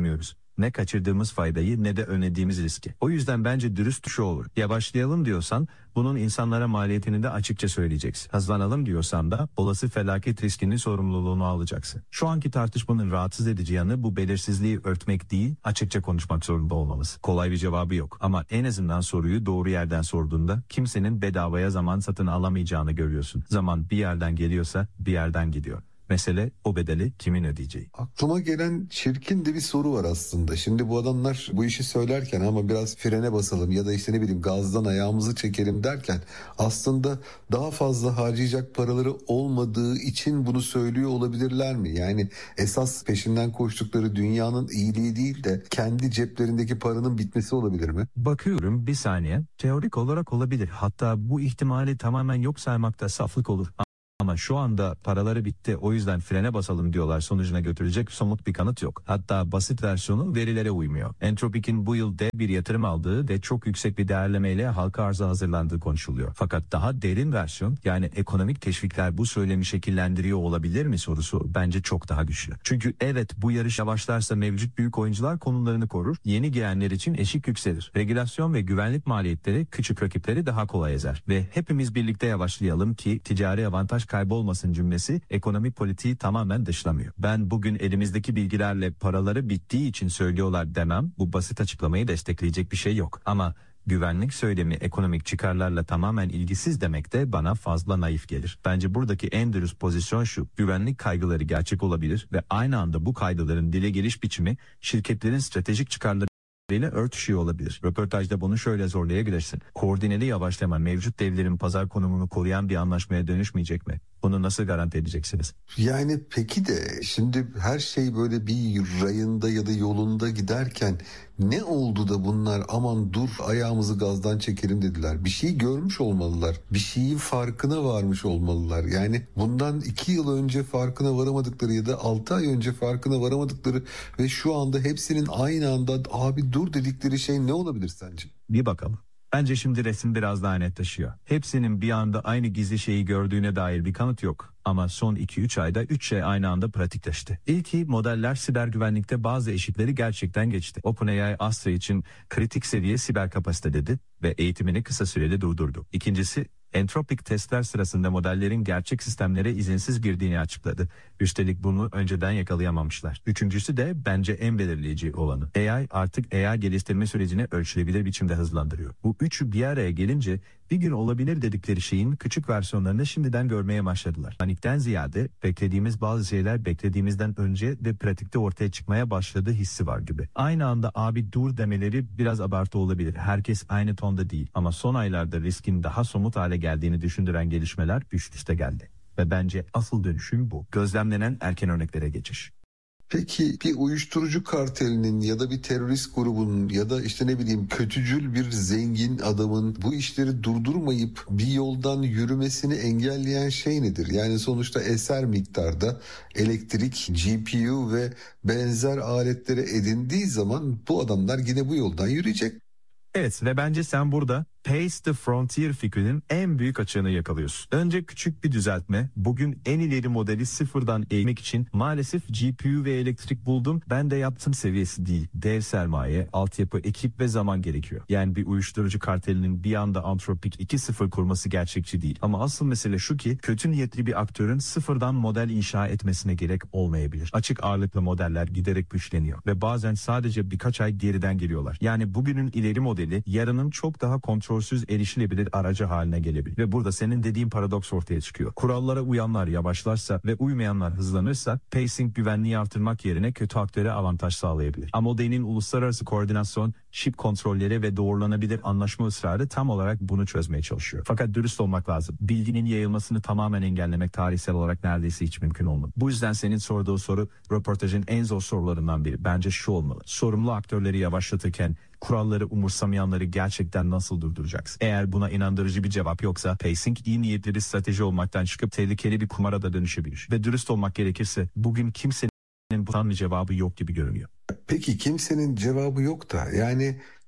Ne kaçırdığımız faydayı ne de önlediğimiz riski. O yüzden bence dürüst şu olur. Yavaşlayalım diyorsan bunun insanlara maliyetini de açıkça söyleyeceksin. Hızlanalım diyorsan da olası felaket riskinin sorumluluğunu alacaksın. Şu anki tartışmanın rahatsız edici yanı bu belirsizliği örtmek değil, açıkça konuşmak zorunda olmamız. Kolay bir cevabı yok ama en azından soruyu doğru yerden sorduğunda kimsenin bedavaya zaman satın alamayacağını görüyorsun. Zaman bir yerden geliyorsa bir yerden gidiyor. Mesele o bedeli kimin ödeyeceği. Aklıma gelen çirkin de bir soru var aslında. Şimdi bu adamlar bu işi söylerken ama biraz frene basalım ya da işte ne bileyim gazdan ayağımızı çekelim derken aslında daha fazla harcayacak paraları olmadığı için bunu söylüyor olabilirler mi? Yani esas peşinden koştukları dünyanın iyiliği değil de kendi ceplerindeki paranın bitmesi olabilir mi? Bakıyorum bir saniye. Teorik olarak olabilir. Hatta bu ihtimali tamamen yok saymakta saflık olur. Ama şu anda paraları bitti o yüzden frene basalım diyorlar sonucuna götürecek somut bir kanıt yok. Hatta basit versiyonu verilere uymuyor. Entropik'in bu yıl dev bir yatırım aldığı ve çok yüksek bir değerlemeyle halka arza hazırlandığı konuşuluyor. Fakat daha derin versiyon yani ekonomik teşvikler bu söylemi şekillendiriyor olabilir mi sorusu bence çok daha güçlü. Çünkü evet bu yarış yavaşlarsa mevcut büyük oyuncular konumlarını korur. Yeni girenler için eşik yükselir. Regülasyon ve güvenlik maliyetleri küçük rakipleri daha kolay ezer. Ve hepimiz birlikte yavaşlayalım ki ticari avantaj kaybolmasın cümlesi ekonomi politiği tamamen dışlamıyor. Ben bugün elimizdeki bilgilerle paraları bittiği için söylüyorlar demem. Bu basit açıklamayı destekleyecek bir şey yok. Ama güvenlik söylemi ekonomik çıkarlarla tamamen ilgisiz demek de bana fazla naif gelir. Bence buradaki en dürüst pozisyon şu. Güvenlik kaygıları gerçek olabilir ve aynı anda bu kaygıların dile geliş biçimi şirketlerin stratejik çıkarları ile örtüşüyor olabilir. Röportajda bunu şöyle zorlayabilirsin. Koordineli yavaşlama mevcut devlerin pazar konumunu koruyan bir anlaşmaya dönüşmeyecek mi? Bunu nasıl garanti edeceksiniz? Yani peki de şimdi her şey böyle bir rayında ya da yolunda giderken ne oldu da bunlar aman dur ayağımızı gazdan çekelim dediler. Bir şey görmüş olmalılar. Bir şeyin farkına varmış olmalılar. Yani bundan 2 yıl önce farkına varamadıkları ya da 6 ay önce farkına varamadıkları ve şu anda hepsinin aynı anda abi dur dedikleri şey ne olabilir sence? Bir bakalım. Bence şimdi resim biraz daha netleşiyor. Hepsinin bir anda aynı gizli şeyi gördüğüne dair bir kanıt yok. Ama son 2-3 ayda 3 şey aynı anda pratikleşti. İlki modeller siber güvenlikte bazı eşikleri gerçekten geçti. OpenAI Astra için kritik seviye siber kapasite dedi ve eğitimini kısa sürede durdurdu. İkincisi Entropik testler sırasında modellerin gerçek sistemlere izinsiz girdiğini açıkladı. Üstelik bunu önceden yakalayamamışlar. Üçüncüsü de bence en belirleyici olanı. AI artık AI geliştirme sürecini ölçülebilir biçimde hızlandırıyor. Bu üçü bir araya gelince bir gün olabilir dedikleri şeyin küçük versiyonlarını şimdiden görmeye başladılar. Panikten ziyade beklediğimiz bazı şeyler beklediğimizden önce ve pratikte ortaya çıkmaya başladığı hissi var gibi. Aynı anda abi dur demeleri biraz abartı olabilir. Herkes aynı tonda değil. Ama son aylarda riskin daha somut hale geldiğini düşündüren gelişmeler üst üste geldi. Ve bence asıl dönüşüm bu. Gözlemlenen erken örneklere geçiş. Peki bir uyuşturucu kartelinin ya da bir terörist grubunun ya da işte ne bileyim kötücül bir zengin adamın bu işleri durdurmayıp bir yoldan yürümesini engelleyen şey nedir? Yani sonuçta eser miktarda elektrik, GPU ve benzer aletlere edindiği zaman bu adamlar yine bu yoldan yürüyecek. Evet ve bence sen burada Pace the Frontier fikrinin en büyük açığını yakalıyorsun. Önce küçük bir düzeltme. Bugün en ileri modeli sıfırdan eğmek için maalesef GPU ve elektrik buldum. Ben de yaptım seviyesi değil. Dev sermaye, altyapı, ekip ve zaman gerekiyor. Yani bir uyuşturucu kartelinin bir anda Anthropic 2.0 kurması gerçekçi değil. Ama asıl mesele şu ki kötü niyetli bir aktörün sıfırdan model inşa etmesine gerek olmayabilir. Açık ağırlıklı modeller giderek güçleniyor ve bazen sadece birkaç ay geriden geliyorlar. Yani bugünün ileri modeli yarının çok daha kontrolsüz erişilebilir aracı haline gelebilir. Ve burada senin dediğin paradoks ortaya çıkıyor. Kurallara uyanlar yavaşlarsa ve uymayanlar hızlanırsa pacing güvenliği artırmak yerine kötü aktöre avantaj sağlayabilir. Amode'nin uluslararası koordinasyon, şip kontrolleri ve doğrulanabilir anlaşma ısrarı tam olarak bunu çözmeye çalışıyor. Fakat dürüst olmak lazım. Bilginin yayılmasını tamamen engellemek tarihsel olarak neredeyse hiç mümkün olmadı. Bu yüzden senin sorduğu soru röportajın en zor sorularından biri. Bence şu olmalı. Sorumlu aktörleri yavaşlatırken kuralları umursamayanları gerçekten nasıl durduracaksın? Eğer buna inandırıcı bir cevap yoksa pacing iyi niyetli bir strateji olmaktan çıkıp tehlikeli bir kumara da dönüşebilir. Ve dürüst olmak gerekirse bugün kimsenin bu cevabı yok gibi görünüyor. Peki kimsenin cevabı yok da yani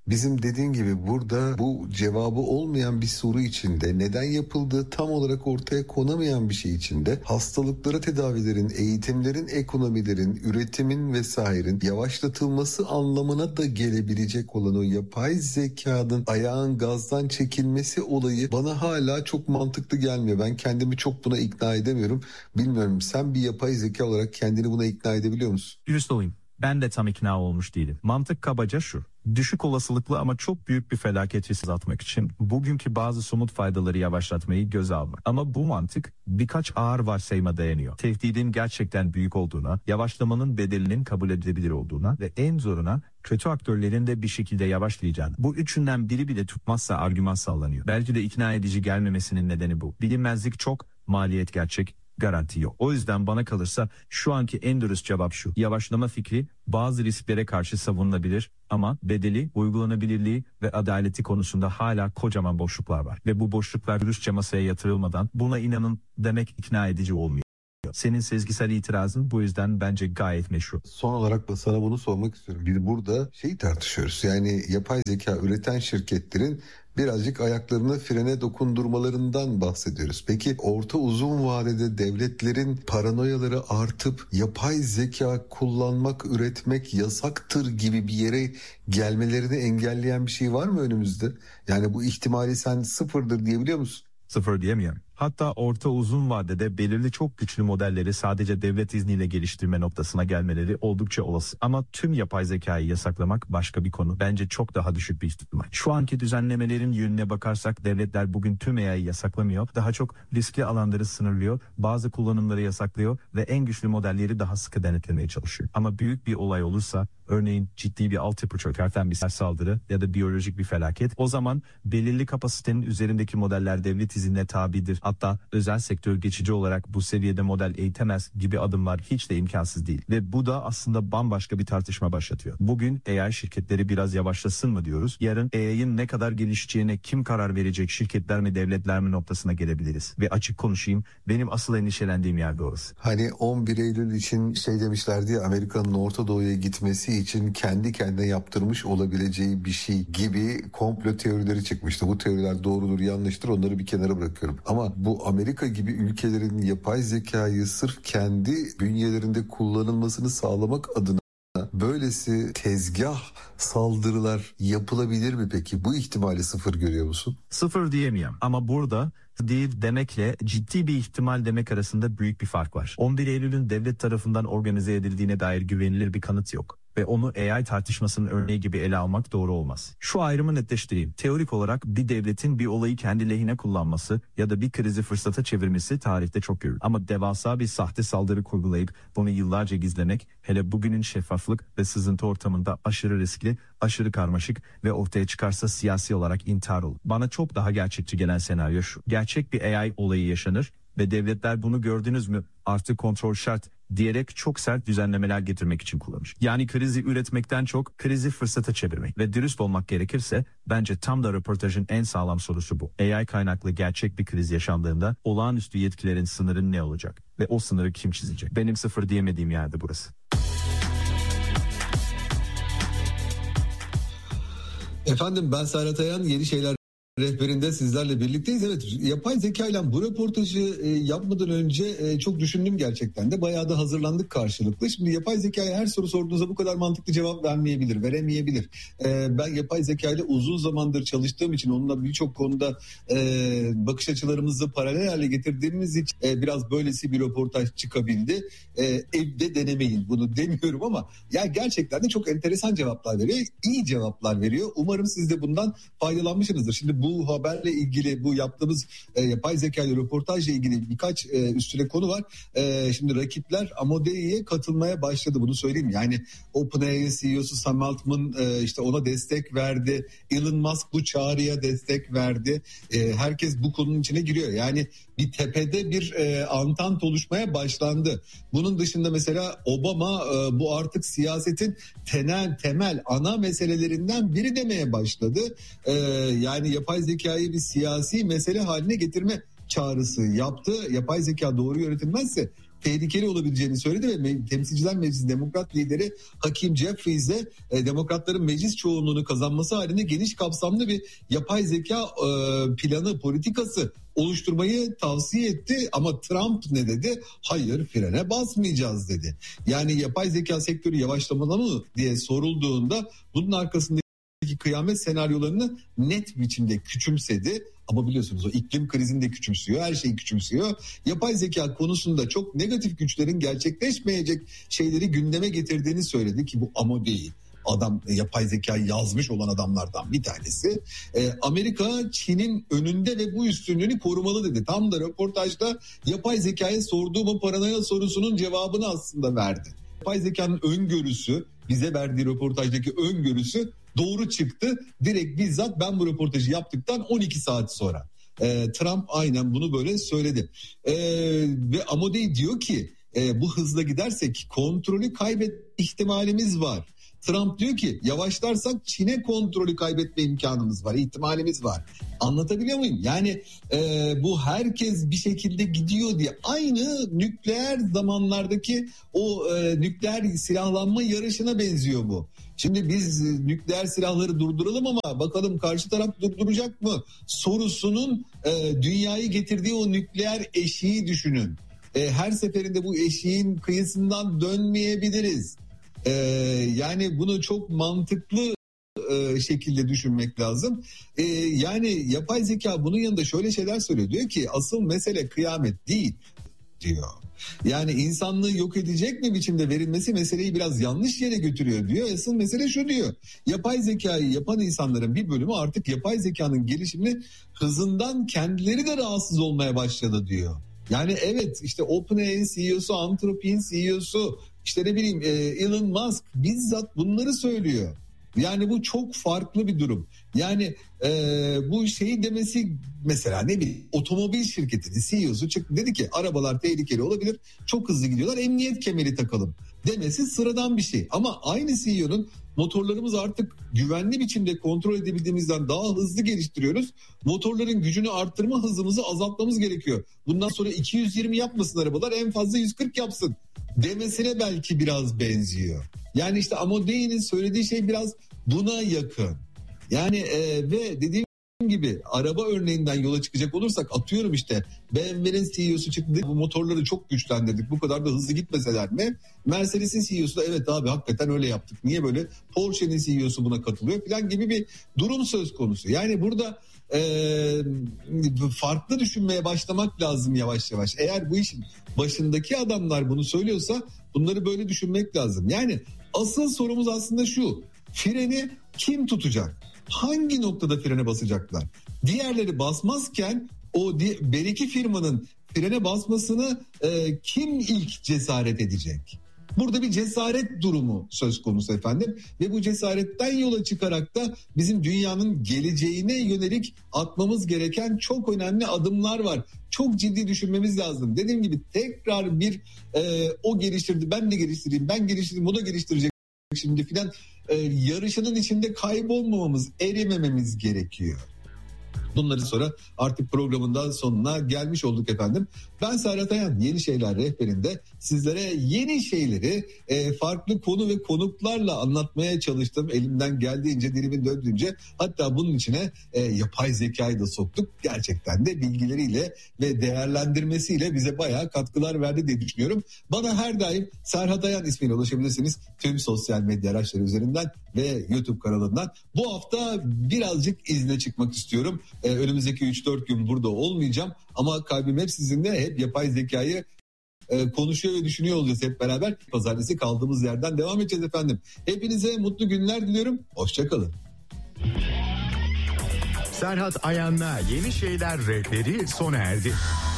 bizim dediğin gibi burada bu cevabı olmayan bir soru içinde, neden yapıldığı tam olarak ortaya konamayan bir şey içinde hastalıklara tedavilerin, eğitimlerin, ekonomilerin, üretimin vesairenin yavaşlatılması anlamına da gelebilecek olan o yapay zekanın ayağın gazdan çekilmesi olayı bana hala çok mantıklı gelmiyor. Ben kendimi çok buna ikna edemiyorum. Bilmiyorum, sen bir yapay zeka olarak kendini buna ikna edebiliyor musun? Dürüst olayım. Ben de tam ikna olmuş değilim. Mantık kabaca şu: düşük olasılıklı ama çok büyük bir felaket riski azaltmak için bugünkü bazı somut faydaları yavaşlatmayı göze almak. Ama bu mantık birkaç ağır varsayıma dayanıyor. Tehdidin gerçekten büyük olduğuna, yavaşlamanın bedelinin kabul edilebilir olduğuna ve en zoruna kötü aktörlerin de bir şekilde yavaşlayacağını. Bu üçünden biri bile tutmazsa argüman sağlanıyor. Belki de ikna edici gelmemesinin nedeni bu. Bilinmezlik çok, maliyet gerçek, garanti yok. O yüzden bana kalırsa şu anki en dürüst cevap şu: yavaşlama fikri bazı risklere karşı savunulabilir ama bedeli, uygulanabilirliği ve adaleti konusunda hala kocaman boşluklar var. Ve bu boşluklar dürüstçe masaya yatırılmadan buna inanın demek ikna edici olmuyor. Senin sezgisel itirazın bu yüzden bence gayet meşru. Son olarak da sana bunu sormak istiyorum. Biz burada tartışıyoruz. Yani yapay zeka üreten şirketlerin birazcık ayaklarını frene dokundurmalarından bahsediyoruz. Peki orta uzun vadede devletlerin paranoyaları artıp yapay zeka kullanmak, üretmek yasaktır gibi bir yere gelmelerini engelleyen bir şey var mı önümüzde? Yani bu ihtimali sen sıfırdır diyebiliyor musun? Sıfır diyemiyorum. Hatta orta uzun vadede belirli çok güçlü modelleri sadece devlet izniyle geliştirme noktasına gelmeleri oldukça olası. Ama tüm yapay zekayı yasaklamak başka bir konu. Bence çok daha düşük bir ihtimal. Şu anki düzenlemelerin yönüne bakarsak devletler bugün tüm AI'yi yasaklamıyor. Daha çok riskli alanları sınırlıyor, bazı kullanımları yasaklıyor ve en güçlü modelleri daha sıkı denetlemeye çalışıyor. Ama büyük bir olay olursa, örneğin ciddi bir altyapı çökerten bir saldırı ya da biyolojik bir felaket, o zaman belirli kapasitenin üzerindeki modeller devlet iznine tabidir. Hatta özel sektör geçici olarak bu seviyede model eğitemez gibi adımlar hiç de imkansız değil. Ve bu da aslında bambaşka bir tartışma başlatıyor. Bugün AI şirketleri biraz yavaşlasın mı diyoruz? Yarın AI'ın ne kadar gelişeceğine kim karar verecek, şirketler mi devletler mi noktasına gelebiliriz. Ve açık konuşayım, benim asıl endişelendiğim yerde orası. Hani 11 Eylül için demişlerdi ya, Amerika'nın Orta Doğu'ya gitmesi için kendi kendine yaptırmış olabileceği bir şey gibi komplo teorileri çıkmıştı. Bu teoriler doğrudur yanlıştır, onları bir kenara bırakıyorum. Ama bu Amerika gibi ülkelerin yapay zekayı sırf kendi bünyelerinde kullanılmasını sağlamak adına böylesi tezgah saldırılar yapılabilir mi peki? Bu ihtimali sıfır görüyor musun? Sıfır diyemiyorum ama burada değil demekle ciddi bir ihtimal demek arasında büyük bir fark var. 11 Eylül'ün devlet tarafından organize edildiğine dair güvenilir bir kanıt yok. Ve onu AI tartışmasının örneği gibi ele almak doğru olmaz. Şu ayrımı netleştireyim. Teorik olarak bir devletin bir olayı kendi lehine kullanması ya da bir krizi fırsata çevirmesi tarihte çok görülür. Ama devasa bir sahte saldırı kurgulayıp bunu yıllarca gizlemek, hele bugünün şeffaflık ve sızıntı ortamında aşırı riskli, aşırı karmaşık ve ortaya çıkarsa siyasi olarak intihar olur. Bana çok daha gerçekçi gelen senaryo şu: gerçek bir AI olayı yaşanır ve devletler bunu gördünüz mü artık kontrol şart diyerek çok sert düzenlemeler getirmek için kullanır. Yani krizi üretmekten çok krizi fırsata çevirmek. Ve dürüst olmak gerekirse bence tam da röportajın en sağlam sorusu bu. AI kaynaklı gerçek bir kriz yaşandığında olağanüstü yetkilerin sınırı ne olacak? Ve o sınırı kim çizecek? Benim sıfır diyemediğim yerde burası. Efendim, ben Serhat Ayan, Yeni Şeyler rehberinde sizlerle birlikteyiz. Evet, yapay zeka ile bu röportajı yapmadan önce çok düşündüm gerçekten de. Bayağı da hazırlandık karşılıklı. Şimdi yapay zekaya her soru sorduğunuzda bu kadar mantıklı cevap veremeyebilir. Ben yapay zeka ile uzun zamandır çalıştığım için, onunla birçok konuda bakış açılarımızı paralel hale getirdiğimiz için biraz böylesi bir röportaj çıkabildi. Evde denemeyin, bunu demiyorum ama ya gerçekten de çok enteresan cevaplar veriyor. İyi cevaplar veriyor. Umarım siz de bundan faydalanmışsınızdır. Şimdi bu haberle ilgili, bu yaptığımız yapay zeka ile röportajla ilgili birkaç üstüne konu var. Şimdi rakipler Amadeus'e katılmaya başladı, bunu söyleyeyim. Yani OpenAI CEO'su Sam Altman işte ona destek verdi. Elon Musk bu çağrıya destek verdi. Herkes bu konunun içine giriyor. Yani bir tepede bir antant oluşmaya başlandı. Bunun dışında mesela Obama bu artık siyasetin temel ana meselelerinden biri demeye başladı. Yani yapay zekayı bir siyasi mesele haline getirme çağrısı yaptı. Yapay zeka doğru yönetilmezse tehlikeli olabileceğini söyledi ve Temsilciler Meclisi Demokrat lideri Hakeem Jeffries'e demokratların meclis çoğunluğunu kazanması halinde geniş kapsamlı bir yapay zeka planı, politikası oluşturmayı tavsiye etti. Ama Trump ne dedi? Hayır, frene basmayacağız dedi. Yani yapay zeka sektörü yavaşlamalı mı diye sorulduğunda bunun arkasındaki kıyamet senaryolarını net biçimde küçümsedi. Ama biliyorsunuz o iklim krizini de küçümsüyor, her şeyi küçümsüyor. Yapay zeka konusunda çok negatif güçlerin gerçekleşmeyecek şeyleri gündeme getirdiğini söyledi ki bu ama değil. Adam yapay zekayı yazmış olan adamlardan bir tanesi. Amerika Çin'in önünde ve bu üstünlüğünü korumalı dedi. Tam da röportajda yapay zekaya sorduğum o paranoya sorusunun cevabını aslında verdi. Yapay zekanın öngörüsü, bize verdiği röportajdaki öngörüsü doğru çıktı. Direkt bizzat ben bu röportajı yaptıktan 12 saat sonra. Trump aynen bunu böyle söyledi. Ve Amodei diyor ki bu hızla gidersek kontrolü kaybetme ihtimalimiz var. Trump diyor ki yavaşlarsak Çin'e kontrolü kaybetme imkanımız var, ihtimalimiz var. Anlatabiliyor muyum? Yani bu herkes bir şekilde gidiyor diye. Aynı nükleer zamanlardaki o nükleer silahlanma yarışına benziyor bu. Şimdi biz nükleer silahları durduralım ama bakalım karşı taraf durduracak mı? Sorusunun dünyayı getirdiği o nükleer eşiği düşünün. Her seferinde bu eşiğin kıyısından dönmeyebiliriz. Yani bunu çok mantıklı şekilde düşünmek lazım. Yani yapay zeka bunun yanında şöyle şeyler söylüyor. Diyor ki asıl mesele kıyamet değil diyor. Yani insanlığı yok edecek mi biçimde verilmesi meseleyi biraz yanlış yere götürüyor diyor. Asıl mesele şu diyor. Yapay zekayı yapan insanların bir bölümü artık yapay zekanın gelişiminin hızından kendileri de rahatsız olmaya başladı diyor. Yani evet işte OpenAI'nin CEO'su, Anthropic'in CEO'su, işte ne bileyim Elon Musk bizzat bunları söylüyor. Yani bu çok farklı bir durum. Yani bu şeyi demesi mesela ne bileyim otomobil şirketinin CEO'su çıktı dedi ki arabalar tehlikeli olabilir, çok hızlı gidiyorlar, emniyet kemeri takalım demesi sıradan bir şey. Ama aynı CEO'nun motorlarımız artık güvenli biçimde kontrol edebildiğimizden daha hızlı geliştiriyoruz. Motorların gücünü arttırma hızımızı azaltmamız gerekiyor. Bundan sonra 220 yapmasın arabalar, en fazla 140 yapsın demesine belki biraz benziyor. Yani işte Amodei'nin söylediği şey biraz buna yakın. Yani ve dediğim gibi araba örneğinden yola çıkacak olursak atıyorum işte BMW'nin CEO'su çıktı, bu motorları çok güçlendirdik, bu kadar da hızlı gitmeseler mi? Mercedes'in CEO'su da evet abi hakikaten öyle yaptık, niye böyle? Porsche'nin CEO'su buna katılıyor falan gibi bir durum söz konusu. Yani burada farklı düşünmeye başlamak lazım yavaş yavaş. Eğer bu işin başındaki adamlar bunu söylüyorsa bunları böyle düşünmek lazım. Yani asıl sorumuz aslında şu: freni kim tutacak? Hangi noktada frene basacaklar? Diğerleri basmazken o bir iki firmanın frene basmasını kim ilk cesaret edecek? Burada bir cesaret durumu söz konusu efendim ve bu cesaretten yola çıkarak da bizim dünyanın geleceğine yönelik atmamız gereken çok önemli adımlar var. Çok ciddi düşünmemiz lazım. Dediğim gibi tekrar bir o geliştirdi, ben de geliştireyim, ben geliştireyim, o da geliştirecek şimdi filan yarışının içinde kaybolmamamız, erimememiz gerekiyor. Bunları sonra artık programın da sonuna gelmiş olduk efendim. Ben Serhat Ayan, Yeni Şeyler Rehberi'nde sizlere yeni şeyleri farklı konu ve konuklarla anlatmaya çalıştım. Elimden geldiğince, dilimin döndüğünce, hatta bunun içine yapay zekayı da soktuk. Gerçekten de bilgileriyle ve değerlendirmesiyle bize bayağı katkılar verdi diye düşünüyorum. Bana her daim Serhat Ayan ismiyle ulaşabilirsiniz. Tüm sosyal medya araçları üzerinden ve YouTube kanalından. Bu hafta birazcık izne çıkmak istiyorum. Önümüzdeki 3-4 gün burada olmayacağım ama kalbim hep sizinle, hep yapay zekayı konuşuyor ve düşünüyor olacağız hep beraber. Pazartesi kaldığımız yerden devam edeceğiz efendim. Hepinize mutlu günler diliyorum. Hoşçakalın. Serhat Ayan'la Yeni Şeyler Rehberi sona erdi.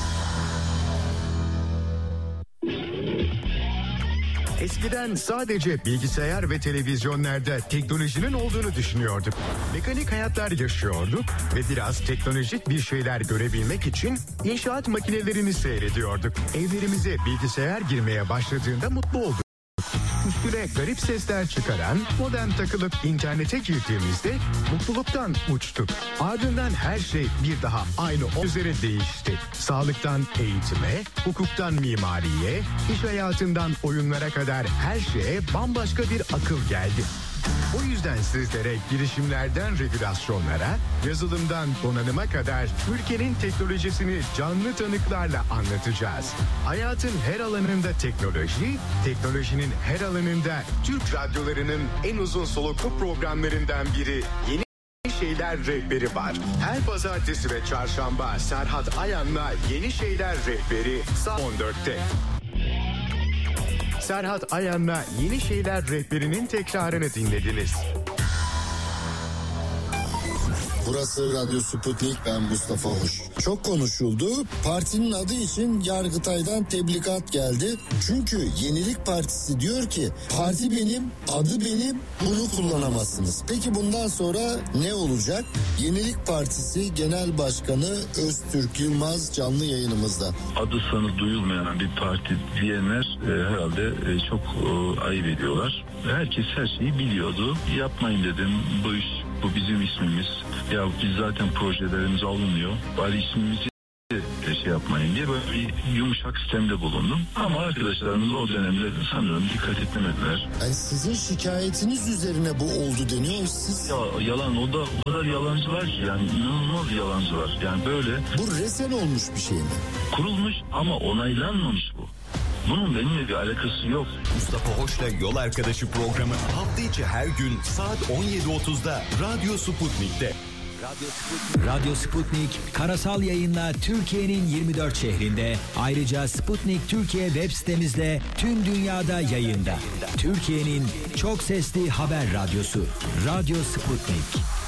Eskiden sadece bilgisayar ve televizyonlarda teknolojinin olduğunu düşünüyorduk. Mekanik hayatlar yaşıyorduk ve biraz teknolojik bir şeyler görebilmek için inşaat makinelerini seyrediyorduk. Evlerimize bilgisayar girmeye başladığında mutlu olduk. Masküle garip sesler çıkaran modem takılıp internete girdiğimizde mutluluktan uçtuk. Ardından her şey bir daha aynı üzere değişti. Sağlıktan eğitime, hukuktan mimariye, iş hayatından oyunlara kadar her şeye bambaşka bir akıl geldi. O yüzden sizlere girişimlerden regülasyonlara, yazılımdan donanıma kadar ülkenin teknolojisini canlı tanıklarla anlatacağız. Hayatın her alanında teknoloji, teknolojinin her alanında Türk radyolarının en uzun soluklu programlarından biri Yeni Şeyler Rehberi var. Her pazartesi ve çarşamba Serhat Ayan'la Yeni Şeyler Rehberi saat 14'te. Serhat Ayan'la Yeni Şeyler Rehberi'nin tekrarını dinlediniz. Burası Radyo Sputnik, ben Mustafa Hoş. Çok konuşuldu. Partinin adı için Yargıtay'dan tebligat geldi. Çünkü Yenilik Partisi diyor ki parti benim, adı benim, bunu kullanamazsınız. Peki bundan sonra ne olacak? Yenilik Partisi Genel Başkanı Öztürk Yılmaz canlı yayınımızda. Adı sanı duyulmayan bir parti diyenler herhalde çok ayıp ediyorlar. Herkes her şeyi biliyordu. Yapmayın dedim, bu bizim ismimiz. Ya biz zaten projelerimiz alınıyor. Bari ismimizi şey yapmayın diye böyle bir yumuşak sistemde bulundum. Ama arkadaşlarımız o dönemde sanırım dikkat etmediler. Yani sizin şikayetiniz üzerine bu oldu deniyor. Siz... Ya yalan, o kadar yalancı var ki, yani inanılmaz yalancı var. Yani böyle. Bu resen olmuş bir şey mi? Kurulmuş ama onaylanmamış bu. Bunun benimle bir alakası yok. Mustafa Hoş'la Yol Arkadaşı programı hafta içi her gün saat 17.30'da Radyo Sputnik'te. Radyo Sputnik karasal yayınla Türkiye'nin 24 şehrinde, ayrıca Sputnik Türkiye web sitemizde tüm dünyada yayında. Türkiye'nin çok sesli haber radyosu Radyo Sputnik.